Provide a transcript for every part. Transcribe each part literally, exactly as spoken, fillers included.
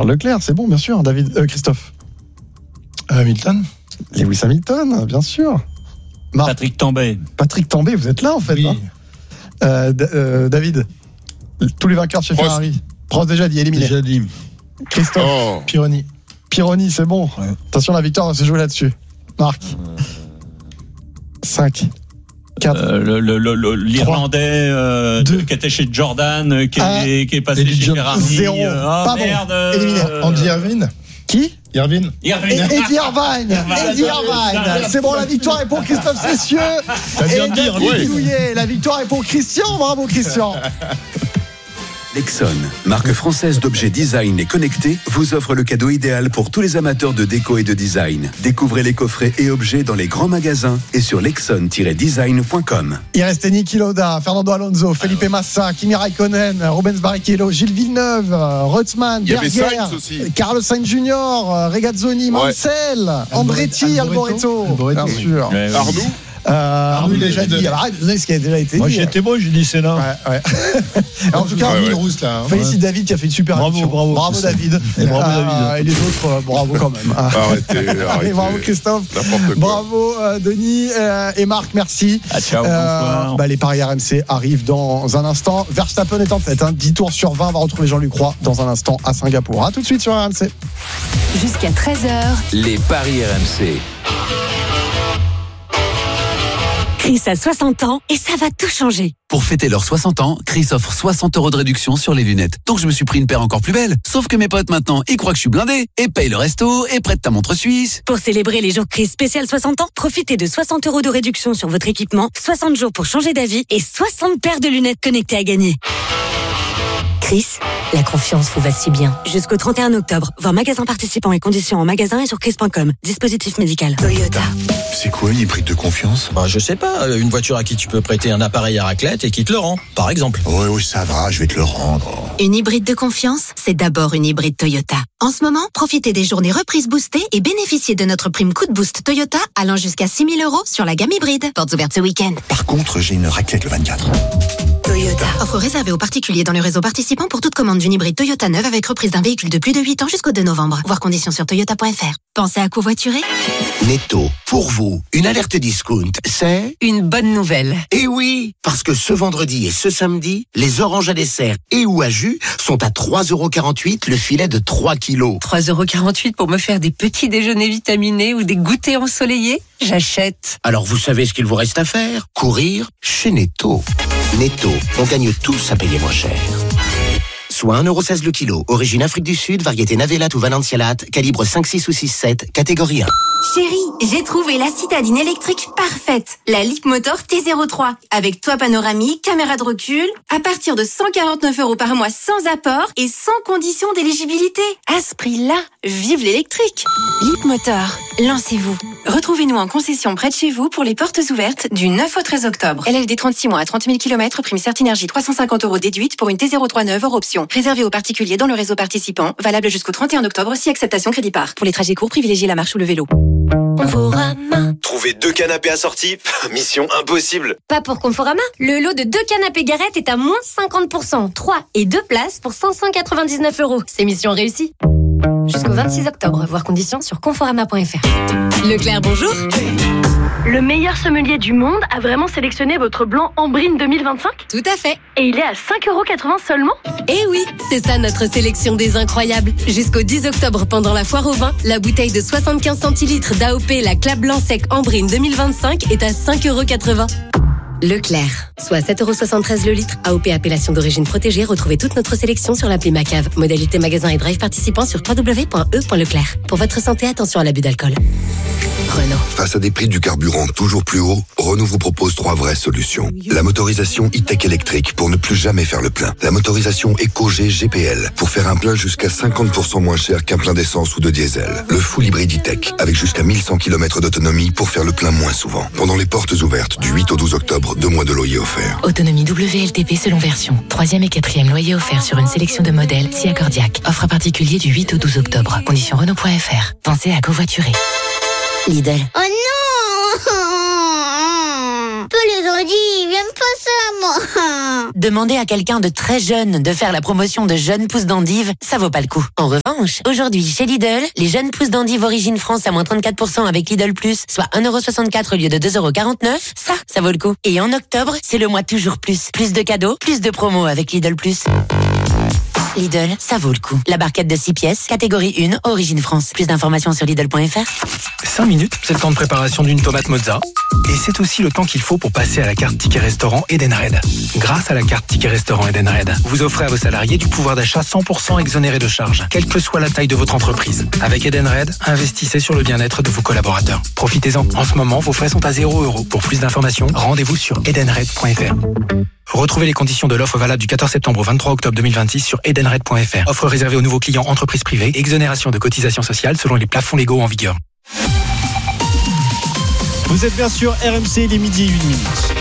Charles Leclerc, c'est bon, bien sûr. David, euh, Christophe. Hamilton. Lewis Hamilton, bien sûr. Marc. Patrick Tambay. Patrick Tambay, vous êtes là en fait. Oui. Hein euh, D- euh, David, tous les vainqueurs de chez Prost. Ferrari. Prost déjà dit, éliminé. Déjà dit. Christophe. Oh. Pironi. Pironi, c'est bon. Ouais. Attention, la victoire va se jouer là-dessus. Marc. cinq. quatre. Euh, le, le, le, le- L'Irlandais euh, Deux. qui était chez Jordan, euh, qui, Un. est, qui est passé Eddie chez Jones. Ferrari. Zéro. Euh, ah, Pas bon. merde. euh, Éliminé. Andy Irvine. Qui Irvine. Irvine. Et- Eddie Irvine. Eddie Irvine. C'est bon, la victoire est pour Christophe Cessieux. T'as bien Et dit, David Irvine. Douillet. La victoire est pour Christian. Bravo, Christian. Lexon, marque française d'objets design et connectés, vous offre le cadeau idéal pour tous les amateurs de déco et de design. Découvrez les coffrets et objets dans les grands magasins et sur lexon tiret design point com. Il restait Niki Lauda, Fernando Alonso, Felipe Massa, Kimi Raikkonen, Rubens Barrichello, Gilles Villeneuve, Reutemann, Il y avait Berger, Sainz aussi. Carlos Sainz Junior, Regazzoni, Mansell, Andretti, Alboreto, Alboreto. bien sûr. Ouais, ouais. Arnoux. Euh, Arnaud il déjà a dit. dit. Alors, arrête de donner ce qui a déjà été Moi dit. j'étais bon, j'ai dit Sénat. Ouais, ouais. En tout cas, Ouais, ouais. Rousse là. hein. félicite David qui a fait une super Bravo, émission. bravo, bravo c'est ça. David. Et bravo, Euh, David. Et les autres, euh, bravo quand même. Arrêtez, Allez, arrêtez. bravo Christophe. N'importe quoi. Bravo euh, Denis euh, et Marc, merci. Ah, ciao, Euh, bonsoir. bah, les paris R M C arrivent dans un instant. Verstappen est en tête, hein, dix tours sur vingt. On va retrouver Jean-Luc Roy dans un instant à Singapour. A tout de suite sur R M C. Jusqu'à treize heures, Les paris R M C. Chris a soixante ans et ça va tout changer. Pour fêter leurs soixante ans, Chris offre soixante euros de réduction sur les lunettes. Donc je me suis pris une paire encore plus belle. Sauf que mes potes maintenant, ils croient que je suis blindé et payent le resto et prêtent ta montre suisse. Pour célébrer les jours Chris spécial soixante ans, profitez de soixante euros de réduction sur votre équipement, soixante jours pour changer d'avis et soixante paires de lunettes connectées à gagner. Chris, la confiance vous va si bien. Jusqu'au trente et un octobre, voir magasin participants et conditions en magasin et sur chris point com. Dispositif médical. Toyota. C'est quoi une hybride de confiance? Bah, je sais pas, une voiture à qui tu peux prêter un appareil à raclette et qui te le rend, par exemple. Oui, oui, ça va, je vais te le rendre. Une hybride de confiance, c'est d'abord une hybride Toyota. En ce moment, profitez des journées reprises boostées et bénéficiez de notre prime coup de boost Toyota allant jusqu'à six mille euros sur la gamme hybride. Portes ouvertes ce week-end. Par contre, j'ai une raclette le vingt-quatre. Toyota. Offre réservée aux particuliers dans le réseau participant pour toute commande d'une hybride Toyota neuve avec reprise d'un véhicule de plus de huit ans jusqu'au deux novembre. Voir conditions sur toyota point f r. Pensez à covoiturer? Netto, pour vous, une alerte discount, c'est... Une bonne nouvelle. Eh oui, parce que ce vendredi et ce samedi, les oranges à dessert et ou à jus sont à trois euros quarante-huit le filet de trois kilos. trois euros quarante-huit pour me faire des petits déjeuners vitaminés ou des goûters ensoleillés? J'achète. Alors vous savez ce qu'il vous reste à faire? Courir chez Netto. Netto, on gagne tous à payer moins cher. Soit un euro seize le kilo, origine Afrique du Sud, variété Navelat ou Valencialat, calibre cinq, six ou six, sept, catégorie un. Chérie, j'ai trouvé la citadine électrique parfaite. La Leapmotor T zéro trois. Avec toit panoramique, caméra de recul, à partir de cent quarante-neuf euros par mois sans apport et sans condition d'éligibilité. À ce prix-là, vive l'électrique. Leapmotor, lancez-vous. Retrouvez-nous en concession près de chez vous pour les portes ouvertes du neuf au treize octobre. L L D trente-six mois à trente mille kilomètres, prime Certinergie trois cent cinquante euros déduite pour une T zéro trois neuve hors option. Réservé aux particuliers dans le réseau participant, valable jusqu'au trente et un octobre si acceptation crédit par. Pour les trajets courts, privilégiez la marche ou le vélo. Conforama. Trouver deux canapés assortis, mission impossible. Pas pour Conforama. Le lot de deux canapés Garrett est à moins cinquante pour cent. trois et deux places pour cinq cent quatre-vingt-dix-neuf euros. C'est mission réussie. Jusqu'au vingt-six octobre. Voir conditions sur conforama point f r. Leclerc, bonjour. Le meilleur sommelier du monde a vraiment sélectionné votre blanc Ambrine deux mille vingt-cinq? Tout à fait. Et il est à cinq euros quatre-vingts seulement? Eh oui, c'est ça notre sélection des incroyables. Jusqu'au dix octobre, pendant la foire au vin, la bouteille de soixante-quinze centilitres d'A O P, la Clap Blanc Sec Ambrine deux mille vingt-cinq est à cinq euros quatre-vingts. Leclerc, soit sept euros soixante-treize le litre. A O P appellation d'origine protégée. Retrouvez toute notre sélection sur l'appli Macave. Modalité magasin et drive participant sur w w w point e point leclerc. Pour votre santé, attention à l'abus d'alcool. Renault. Face à des prix du carburant toujours plus hauts, Renault vous propose trois vraies solutions. La motorisation e-tech électrique pour ne plus jamais faire le plein. La motorisation EcoG G P L pour faire un plein jusqu'à cinquante pour cent moins cher qu'un plein d'essence ou de diesel. Le full hybride e-tech avec jusqu'à mille cent kilomètres d'autonomie pour faire le plein moins souvent. Pendant les portes ouvertes du huit au douze octobre, deux mois de loyer offert. Autonomie W L T P selon version. Troisième et quatrième loyer offert sur une sélection de modèles si accordiaque. Offre à particulier du huit au douze octobre. Conditions Renault point f r. Pensez à covoiturer. Lidl. Oh non! On peut les dis, j'aime pas ça, moi. Demander à quelqu'un de très jeune de faire la promotion de jeunes pousses d'endive, ça vaut pas le coup. En revanche, aujourd'hui, chez Lidl, les jeunes pousses d'endive Origine France à moins trente-quatre pour cent avec Lidl Plus, soit un euro soixante-quatre au lieu de deux euros quarante-neuf, ça, ça vaut le coup. Et en octobre, c'est le mois toujours plus. Plus de cadeaux, plus de promos avec Lidl Plus. Lidl, ça vaut le coup. La barquette de six pièces, catégorie un, Origine France. Plus d'informations sur Lidl point F R. cinq minutes, c'est le temps de préparation d'une tomate mozza. Et c'est aussi le temps qu'il faut pour passer à la carte Ticket Restaurant Edenred. Grâce à la carte Ticket Restaurant Edenred, vous offrez à vos salariés du pouvoir d'achat cent pour cent exonéré de charges, quelle que soit la taille de votre entreprise. Avec Edenred, investissez sur le bien-être de vos collaborateurs. Profitez-en. En ce moment, vos frais sont à zéro euro. Pour plus d'informations, rendez-vous sur edenred point F R. Retrouvez les conditions de l'offre valable du quatorze septembre au vingt-trois octobre deux mille vingt-six sur edenred point F R. Offre réservée aux nouveaux clients entreprises privées. Exonération de cotisations sociales selon les plafonds légaux en vigueur. Vous êtes bien sûr R M C, les midi et une minute.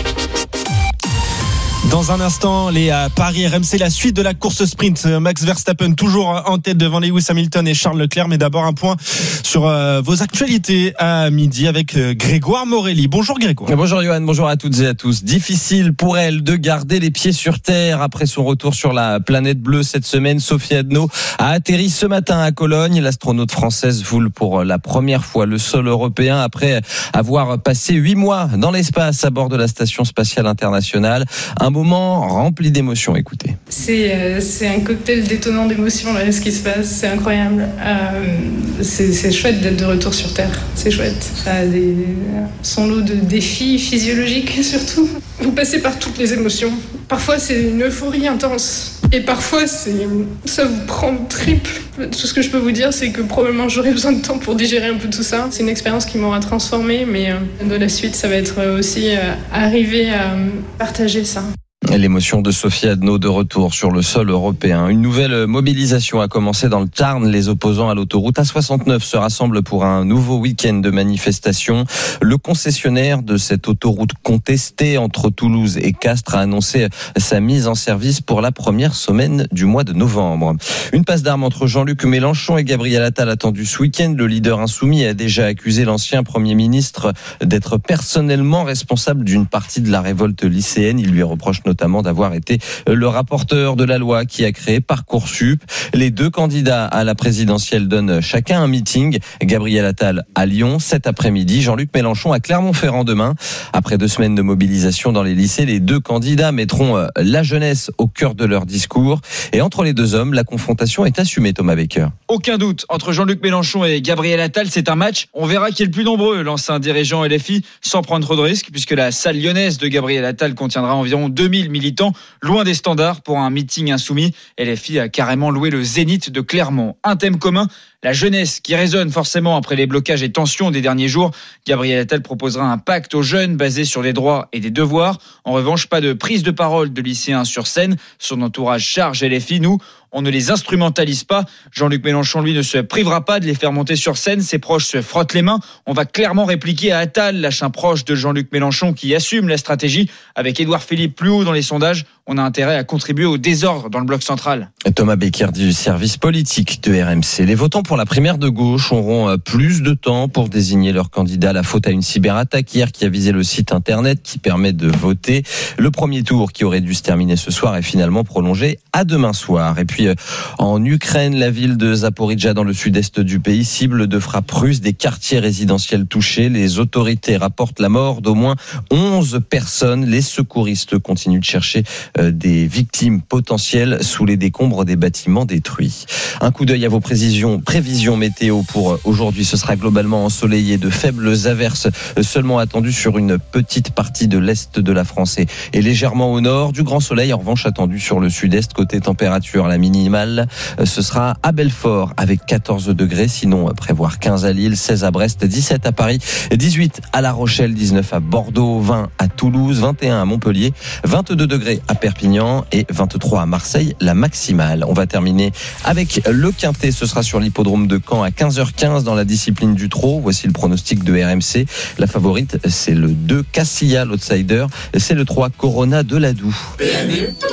Dans un instant, les euh, paris R M C, la suite de la course sprint. Max Verstappen toujours en tête devant Lewis Hamilton et Charles Leclerc. Mais d'abord un point sur euh, vos actualités à midi avec euh, Grégoire Morelli. Bonjour Grégoire. Bonjour Johan, bonjour à toutes et à tous. Difficile pour elle de garder les pieds sur terre après son retour sur la planète bleue cette semaine. Sophie Adno a atterri ce matin à Cologne. L'astronaute française foule pour la première fois le sol européen après avoir passé huit mois dans l'espace à bord de la station spatiale internationale. Un moment rempli d'émotions, écoutez. C'est, euh, c'est un cocktail détonnant d'émotions, là, ce qui se passe, c'est incroyable. Euh, c'est, c'est chouette d'être de retour sur Terre, c'est chouette. Ça a des, son lot de défis physiologiques surtout. Vous passez par toutes les émotions. Parfois c'est une euphorie intense et parfois c'est, ça vous prend triple. Tout ce que je peux vous dire, c'est que probablement j'aurai besoin de temps pour digérer un peu tout ça. C'est une expérience qui m'aura transformée, mais euh, de la suite, ça va être aussi euh, arriver à partager ça. L'émotion de Sophie Adno de retour sur le sol européen. Une nouvelle mobilisation a commencé dans le Tarn. Les opposants à l'autoroute A soixante-neuf se rassemblent pour un nouveau week-end de manifestation. Le concessionnaire de cette autoroute contestée entre Toulouse et Castres a annoncé sa mise en service pour la première semaine du mois de novembre. Une passe d'armes entre Jean-Luc Mélenchon et Gabriel Attal attendue ce week-end. Le leader insoumis a déjà accusé l'ancien Premier ministre d'être personnellement responsable d'une partie de la révolte lycéenne. Il lui reproche notamment notamment d'avoir été le rapporteur de la loi qui a créé Parcoursup. Les deux candidats à la présidentielle donnent chacun un meeting. Gabriel Attal à Lyon cet après-midi, Jean-Luc Mélenchon à Clermont-Ferrand demain. Après deux semaines de mobilisation dans les lycées, les deux candidats mettront la jeunesse au cœur de leur discours. Et entre les deux hommes, la confrontation est assumée, Thomas Baker. Aucun doute, entre Jean-Luc Mélenchon et Gabriel Attal, c'est un match. On verra qui est le plus nombreux, lance un dirigeant L F I, sans prendre trop de risques, puisque la salle lyonnaise de Gabriel Attal contiendra environ deux mille militants, loin des standards pour un meeting insoumis. L F I a carrément loué le Zénith de Clermont. Un thème commun, la jeunesse qui résonne forcément après les blocages et tensions des derniers jours. Gabriel Attal proposera un pacte aux jeunes basé sur des droits et des devoirs. En revanche, pas de prise de parole de lycéens sur scène. Son entourage charge L F I. Nous, on ne les instrumentalise pas. Jean-Luc Mélenchon, lui, ne se privera pas de les faire monter sur scène. Ses proches se frottent les mains. On va clairement répliquer à Attal, lâche un proche de Jean-Luc Mélenchon qui assume la stratégie. Avec Édouard Philippe plus haut dans les sondages, on a intérêt à contribuer au désordre dans le bloc central. Thomas Becker du service politique de R M C. Les votants pour la primaire de gauche auront plus de temps pour désigner leur candidat. La faute à une cyberattaque hier qui a visé le site internet qui permet de voter. Le premier tour qui aurait dû se terminer ce soir est finalement prolongé à demain soir. Et puis en Ukraine, la ville de Zaporijja dans le sud-est du pays, cible de frappes russes, des quartiers résidentiels touchés. Les autorités rapportent la mort d'au moins onze personnes. Les secouristes continuent de chercher des victimes potentielles sous les décombres des bâtiments détruits. Un coup d'œil à vos prévisions, prévisions météo pour aujourd'hui. Ce sera globalement ensoleillé, de faibles averses seulement attendues sur une petite partie de l'est de la France et légèrement au nord. Du grand soleil en revanche attendu sur le sud-est. Côté température, la minimale, ce sera à Belfort avec quatorze degrés. Sinon, prévoir quinze à Lille, seize à Brest, dix-sept à Paris, dix-huit à La Rochelle, dix-neuf à Bordeaux, vingt à Toulouse, vingt et un à Montpellier, vingt-deux degrés à Perpignan et vingt-trois à Marseille, la maximale. On va terminer avec le quintet. Ce sera sur l'hippodrome de Caen à quinze heures quinze dans la discipline du trot. Voici le pronostic de R M C. La favorite, c'est le deux Cassia, l'outsider. C'est le trois Corona de Ladoux. P M U,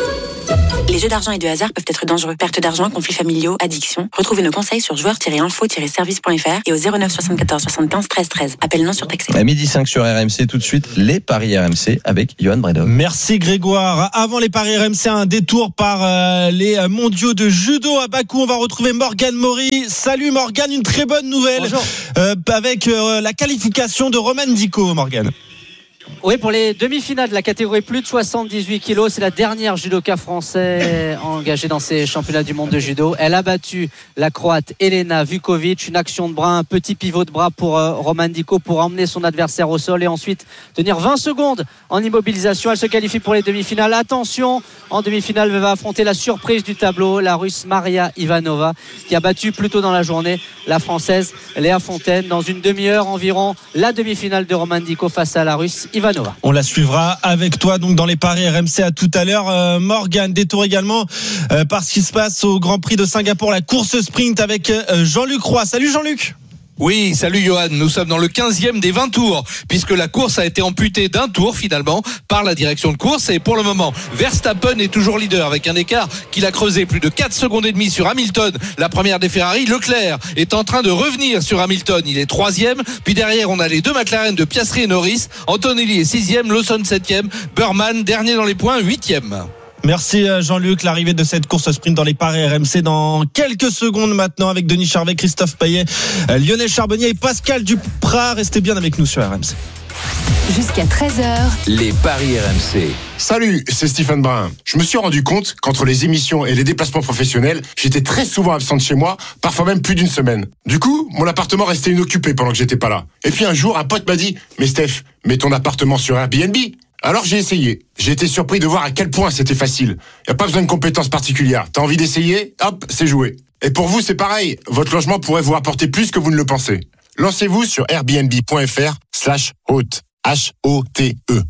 Les jeux d'argent et de hasard peuvent être dangereux. Perte d'argent, conflits familiaux, addiction. Retrouvez nos conseils sur joueurs tiret info tiret service point f r et au zéro neuf soixante-quatorze soixante-quinze treize treize. Appel non surtaxé. À midi cinq sur R M C, tout de suite, les paris R M C avec Johan Bredov. Merci Grégoire. Avant les paris R M C, un détour par euh, les mondiaux de judo à Bakou. On va retrouver Morgane Maury. Salut Morgane, une très bonne nouvelle. Bonjour. Euh, avec euh, la qualification de Roman Dico, Morgane. Oui, pour les demi-finales de la catégorie plus de soixante-dix-huit kilos, c'est la dernière judoka française engagée dans ces championnats du monde de judo. Elle a battu la Croate Elena Vukovic, une action de bras, un petit pivot de bras pour euh, Roman Dico pour emmener son adversaire au sol et ensuite tenir vingt secondes en immobilisation. Elle se qualifie pour les demi-finales. Attention, en demi-finale, elle va affronter la surprise du tableau, la Russe Maria Ivanova, qui a battu plus tôt dans la journée la Française Léa Fontaine. Dans une demi-heure environ, la demi-finale de Roman Dico face à la Russe Ivanova. On la suivra avec toi donc dans les paris R M C. À tout à l'heure. euh, Morgane, détour également euh, par ce qui se passe au Grand Prix de Singapour, la course sprint avec euh, Jean-Luc Roy. Salut Jean-Luc. Oui, salut Johan, nous sommes dans le quinzième des vingt tours, puisque la course a été amputée d'un tour finalement par la direction de course, et pour le moment, Verstappen est toujours leader avec un écart qu'il a creusé plus de quatre secondes et demie sur Hamilton, la première des Ferrari. Leclerc est en train de revenir sur Hamilton, il est troisième, puis derrière on a les deux McLaren de Piastri et Norris, Antonelli est sixième, Lawson septième, Burman dernier dans les points, huitième. Merci Jean-Luc. L'arrivée de cette course sprint dans les paris R M C dans quelques secondes maintenant avec Denis Charvet, Christophe Payet, Lionel Charbonnier et Pascal Duprat. Restez bien avec nous sur R M C. Jusqu'à treize heures. Les paris R M C. Salut, c'est Stephen Brun. Je me suis rendu compte qu'entre les émissions et les déplacements professionnels, j'étais très souvent absent de chez moi, parfois même plus d'une semaine. Du coup, mon appartement restait inoccupé pendant que j'étais pas là. Et puis un jour, un pote m'a dit « Mais Steph, mets ton appartement sur Airbnb !» Alors j'ai essayé. J'ai été surpris de voir à quel point c'était facile. Y a pas besoin de compétences particulières. T'as envie d'essayer ? Hop, c'est joué. Et pour vous, c'est pareil. Votre logement pourrait vous rapporter plus que vous ne le pensez. Lancez-vous sur airbnb.fr slash hôte. H O T E.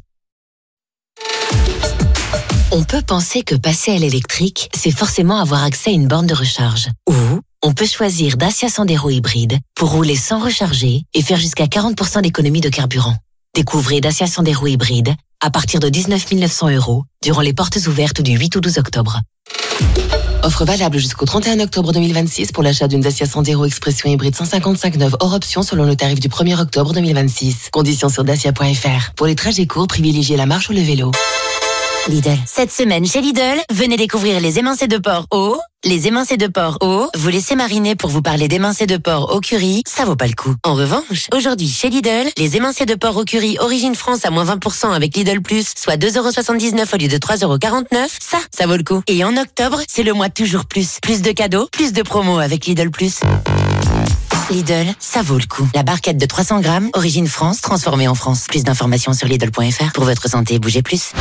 On peut penser que passer à l'électrique, c'est forcément avoir accès à une borne de recharge. Ou on peut choisir Dacia Sandero hybride pour rouler sans recharger et faire jusqu'à quarante pour cent d'économie de carburant. Découvrez Dacia Sandero hybride à partir de dix-neuf mille neuf cents euros durant les portes ouvertes du huit au douze octobre. Offre valable jusqu'au trente et un octobre deux mille vingt-six pour l'achat d'une Dacia Sandero Expression hybride cent cinquante-cinq neuve hors option selon le tarif du premier octobre deux mille vingt-six. Conditions sur dacia point f r. Pour les trajets courts, privilégiez la marche ou le vélo. Lidl. Cette semaine chez Lidl, venez découvrir les émincés de porc au... Les émincés de porc au... Vous laissez mariner pour vous parler d'émincés de porc au curry, ça vaut pas le coup. En revanche, aujourd'hui chez Lidl, les émincés de porc au curry Origine France à moins vingt pour cent avec Lidl Plus, soit deux euros soixante-dix-neuf au lieu de trois euros quarante-neuf, ça, ça vaut le coup. Et en octobre, c'est le mois toujours plus. Plus de cadeaux, plus de promos avec Lidl Plus. Lidl, ça vaut le coup. La barquette de trois cents grammes, Origine France, transformée en France. Plus d'informations sur Lidl point f r. Pour votre santé, bougez plus.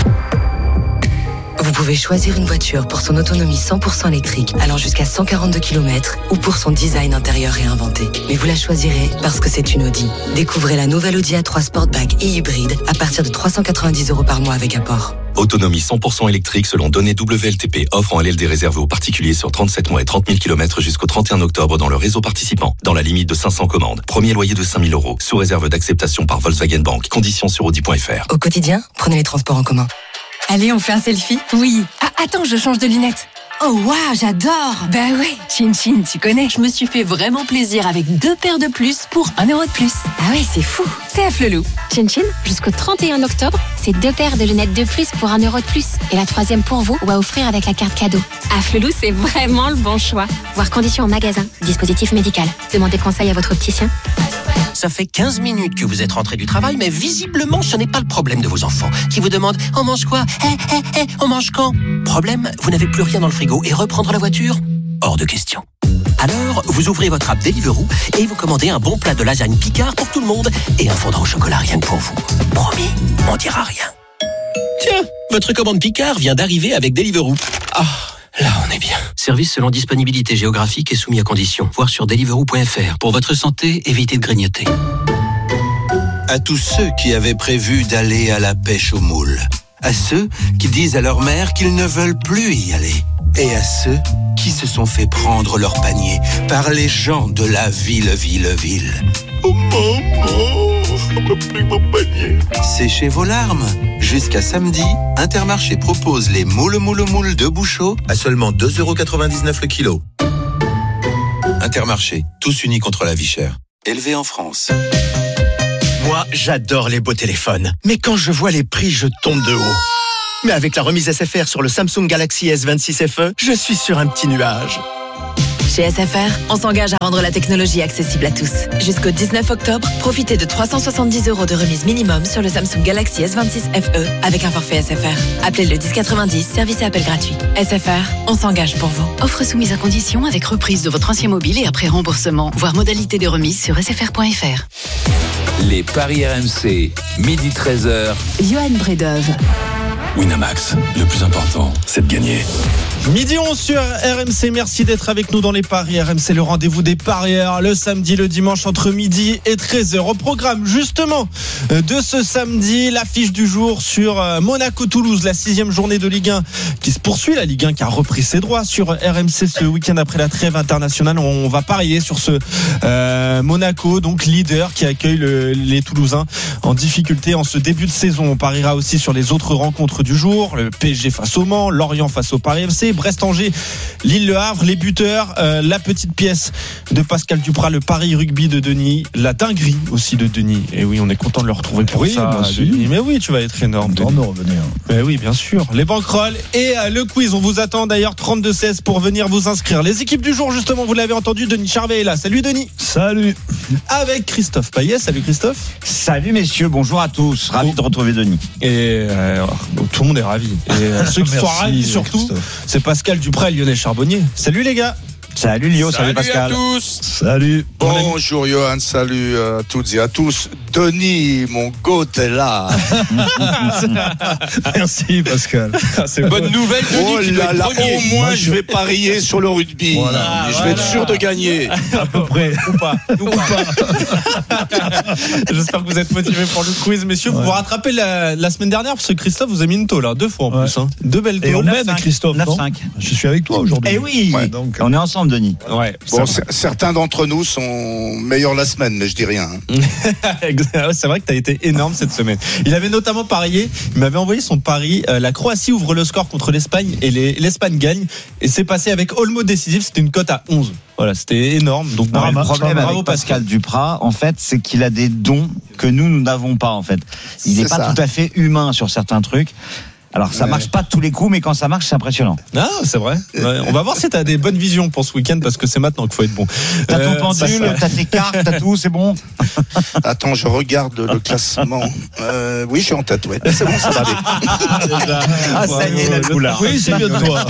Vous pouvez choisir une voiture pour son autonomie cent pour cent électrique, allant jusqu'à cent quarante-deux kilomètres, ou pour son design intérieur réinventé. Mais vous la choisirez parce que c'est une Audi. Découvrez la nouvelle Audi A trois Sportback et hybride à partir de trois cent quatre-vingt-dix euros par mois avec apport. Autonomie cent pour cent électrique selon données W L T P. Offre en L L D réservée aux particuliers sur trente-sept mois et trente mille kilomètres jusqu'au trente et un octobre dans le réseau participant. Dans la limite de cinq cents commandes. Premier loyer de cinq mille euros. Sous réserve d'acceptation par Volkswagen Bank. Conditions sur audi point f r. Au quotidien, prenez les transports en commun. Allez, on fait un selfie ? Oui. Ah, attends, je change de lunettes. Oh waouh, j'adore. Bah ouais, Chin Chin, tu connais. Je me suis fait vraiment plaisir avec deux paires de plus pour un euro de plus. Ah ouais, c'est fou. C'est à Flelou. Chin Chin, jusqu'au trente et un octobre, c'est deux paires de lunettes de plus pour un euro de plus. Et la troisième pour vous ou à offrir avec la carte cadeau. À Flelou, c'est vraiment le bon choix. Voir conditions en magasin. Dispositif médical. Demandez conseil à votre opticien. Ça fait quinze minutes que vous êtes rentré du travail, mais visiblement, ce n'est pas le problème de vos enfants qui vous demandent « On mange quoi ? Eh, eh, eh, on mange quand ?» Problème, vous n'avez plus rien dans le frigo et reprendre la voiture ? Hors de question. Alors, vous ouvrez votre app Deliveroo et vous commandez un bon plat de lasagne Picard pour tout le monde et un fondant au chocolat rien que pour vous. Promis, on dira rien. Tiens, votre commande Picard vient d'arriver avec Deliveroo. Ah, là on est bien. Service selon disponibilité géographique et soumis à conditions. Voir sur deliveroo point f r. Pour votre santé, évitez de grignoter. À tous ceux qui avaient prévu d'aller à la pêche aux moules. À ceux qui disent à leur mère qu'ils ne veulent plus y aller. Et à ceux qui se sont fait prendre leur panier par les gens de la ville, ville, ville. Oh maman, Séchez vos larmes. Jusqu'à samedi, Intermarché propose les moules moules moules de Bouchot à seulement deux euros quatre-vingt-dix-neuf le kilo. Intermarché, tous unis contre la vie chère. Élevé en France. Moi, j'adore les beaux téléphones. Mais quand je vois les prix, je tombe de haut. Mais avec la remise S F R sur le Samsung Galaxy S vingt-six F E, je suis sur un petit nuage. Chez S F R, on s'engage à rendre la technologie accessible à tous. Jusqu'au dix-neuf octobre, profitez de trois cent soixante-dix euros de remise minimum sur le Samsung Galaxy S vingt-six F E avec un forfait S F R. Appelez le dix quatre-vingt-dix, service et appel gratuit. S F R, on s'engage pour vous. Offre soumise à condition avec reprise de votre ancien mobile et après remboursement. Voir modalité de remise sur s f r point f r. Les paris R M C, midi treize heures. Johan Bredov. Winamax, le plus important, c'est de gagner. Midi onze sur R M C, merci d'être avec nous dans les paris R M C, le rendez-vous des parieurs, le samedi, le dimanche entre midi et treize heures. Au programme justement de ce samedi, l'affiche du jour sur Monaco-Toulouse, la sixième journée de Ligue un qui se poursuit, la Ligue un qui a repris ses droits sur R M C ce week-end après la trêve internationale. On va parier sur ce euh, Monaco, donc leader qui accueille le, les Toulousains en difficulté en ce début de saison. On pariera aussi sur les autres rencontres du jour, le P S G face au Mans, Lorient face au Paris F C, Brest-Angers, Lille-Le Havre, les buteurs, euh, la petite pièce de Pascal Duprat, le pari rugby de Denis, la dinguerie aussi de Denis. Et oui, on est content de le retrouver pour oui, ça. Denis. Mais oui, tu vas être énorme. Content de revenir. Mais oui, bien sûr. Les banquerolles et euh, le quiz. On vous attend d'ailleurs trente-deux seize pour venir vous inscrire. Les équipes du jour, justement, vous l'avez entendu, Denis Charvet est là. Salut Denis. Salut. Avec Christophe Payet. Salut Christophe. Salut messieurs, bonjour à tous. Ravi oh. de retrouver Denis. Et euh, tout le monde est ravi. Et euh, ceux qui sont ravis surtout, c'est Pascal Duprat et Lionel Charbonnier. Salut les gars. Salut Lio, salut, salut Pascal. Salut à tous. Salut. Bonjour Johan, salut à toutes et à tous. Denis, mon goat est là. Merci Pascal. C'est bonne nouvelle Denis. Oh là là, au moins Moi, je vais parier sur le rugby. Voilà. Ah, je voilà. vais être sûr de gagner. À peu près. Ou pas. Ou pas. J'espère que vous êtes motivés pour le quiz, messieurs. Ouais. Vous vous rattrapez la, la semaine dernière parce que Christophe vous a mis une taux là, deux fois en ouais. plus. Hein. Deux belles taux. Et on mène Christophe. neuf cinq. Je suis avec toi aujourd'hui. Eh oui. Ouais, donc, on est ensemble Denis. Ouais. Bon, c- certains d'entre nous sont meilleurs la semaine, mais je dis rien. C'est vrai que tu as été énorme cette semaine. Il avait notamment parié, il m'avait envoyé son pari. Euh, la Croatie ouvre le score contre l'Espagne et les, l'Espagne gagne. Et c'est passé avec Olmo décisif, c'était une cote à onze. Voilà, c'était énorme. Donc, non, bravo, le problème bravo avec Pascal Duprat, en fait, c'est qu'il a des dons que nous, nous n'avons pas, en fait. Il n'est pas ça. tout à fait humain sur certains trucs. Alors ça ouais. marche pas tous les coups, mais quand ça marche, c'est impressionnant. Ah, c'est vrai. Ouais. On va voir si t'as des bonnes visions pour ce week-end, parce que c'est maintenant qu'il faut être bon. T'as euh, ton pendule, t'as tes cartes, t'as tout, c'est bon. Attends, je regarde le classement. Euh, oui, je suis en tête, ouais. C'est bon, ça va aller. Ah, ça y est, la couleur. Oui, c'est mieux de toi.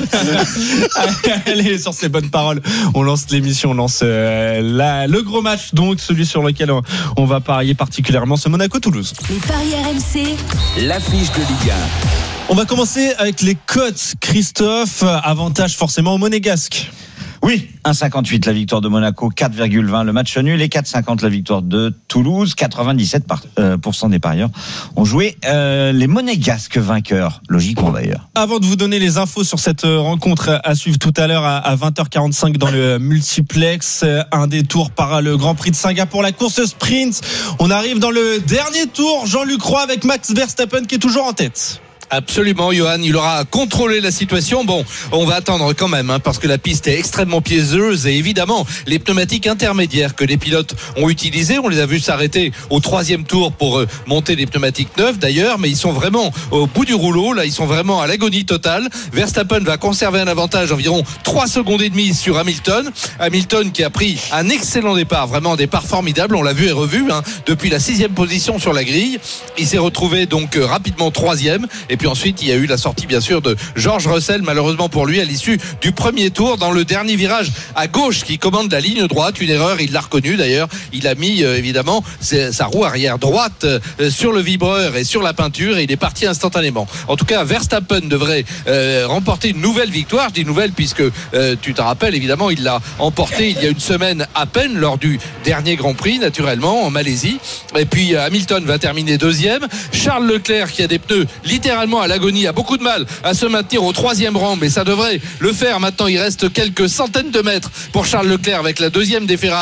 Allez, sur ces bonnes paroles, on lance l'émission, on lance euh, la, le gros match, donc celui sur lequel on, on va parier particulièrement, ce Monaco-Toulouse. Les paris R M C, l'affiche de Ligue un. On va commencer avec les cotes. Christophe, avantage forcément au Monégasque. Oui, un virgule cinquante-huit la victoire de Monaco, quatre virgule vingt le match nul et quatre virgule cinquante la victoire de Toulouse. quatre-vingt-dix-sept pour cent des parieurs ont joué euh, les Monégasques vainqueurs, logiquement d'ailleurs. Avant de vous donner les infos sur cette rencontre à suivre tout à l'heure à vingt heures quarante-cinq dans le multiplex, un détour par le Grand Prix de Singapour, la course sprint. On arrive dans le dernier tour, Jean-Luc Roy avec Max Verstappen qui est toujours en tête. Absolument, Johan, il aura contrôlé la situation. Bon, on va attendre quand même, hein, parce que la piste est extrêmement piégeuse et évidemment, les pneumatiques intermédiaires que les pilotes ont utilisés, on les a vus s'arrêter au troisième tour pour euh, monter des pneumatiques neufs d'ailleurs, mais ils sont vraiment au bout du rouleau. Là, ils sont vraiment à l'agonie totale. Verstappen va conserver un avantage environ trois secondes et demie sur Hamilton. Hamilton qui a pris un excellent départ, vraiment un départ formidable. On l'a vu et revu, hein, depuis la sixième position sur la grille. Il s'est retrouvé donc euh, rapidement troisième. Et puis ensuite, il y a eu la sortie bien sûr de George Russell, malheureusement pour lui, à l'issue du premier tour, dans le dernier virage à gauche qui commande la ligne droite. Une erreur, il l'a reconnu d'ailleurs. Il a mis euh, évidemment sa roue arrière droite euh, sur le vibreur et sur la peinture et il est parti instantanément. En tout cas, Verstappen devrait euh, remporter une nouvelle victoire. Je dis nouvelle puisque euh, tu te rappelles, évidemment, il l'a emporté il y a une semaine à peine lors du dernier Grand Prix, naturellement, en Malaisie. Et puis euh, Hamilton va terminer deuxième. Charles Leclerc, qui a des pneus littéralement à l'agonie, a beaucoup de mal à se maintenir au troisième rang, mais ça devrait le faire maintenant. Il reste quelques centaines de mètres pour Charles Leclerc avec la deuxième des Ferrari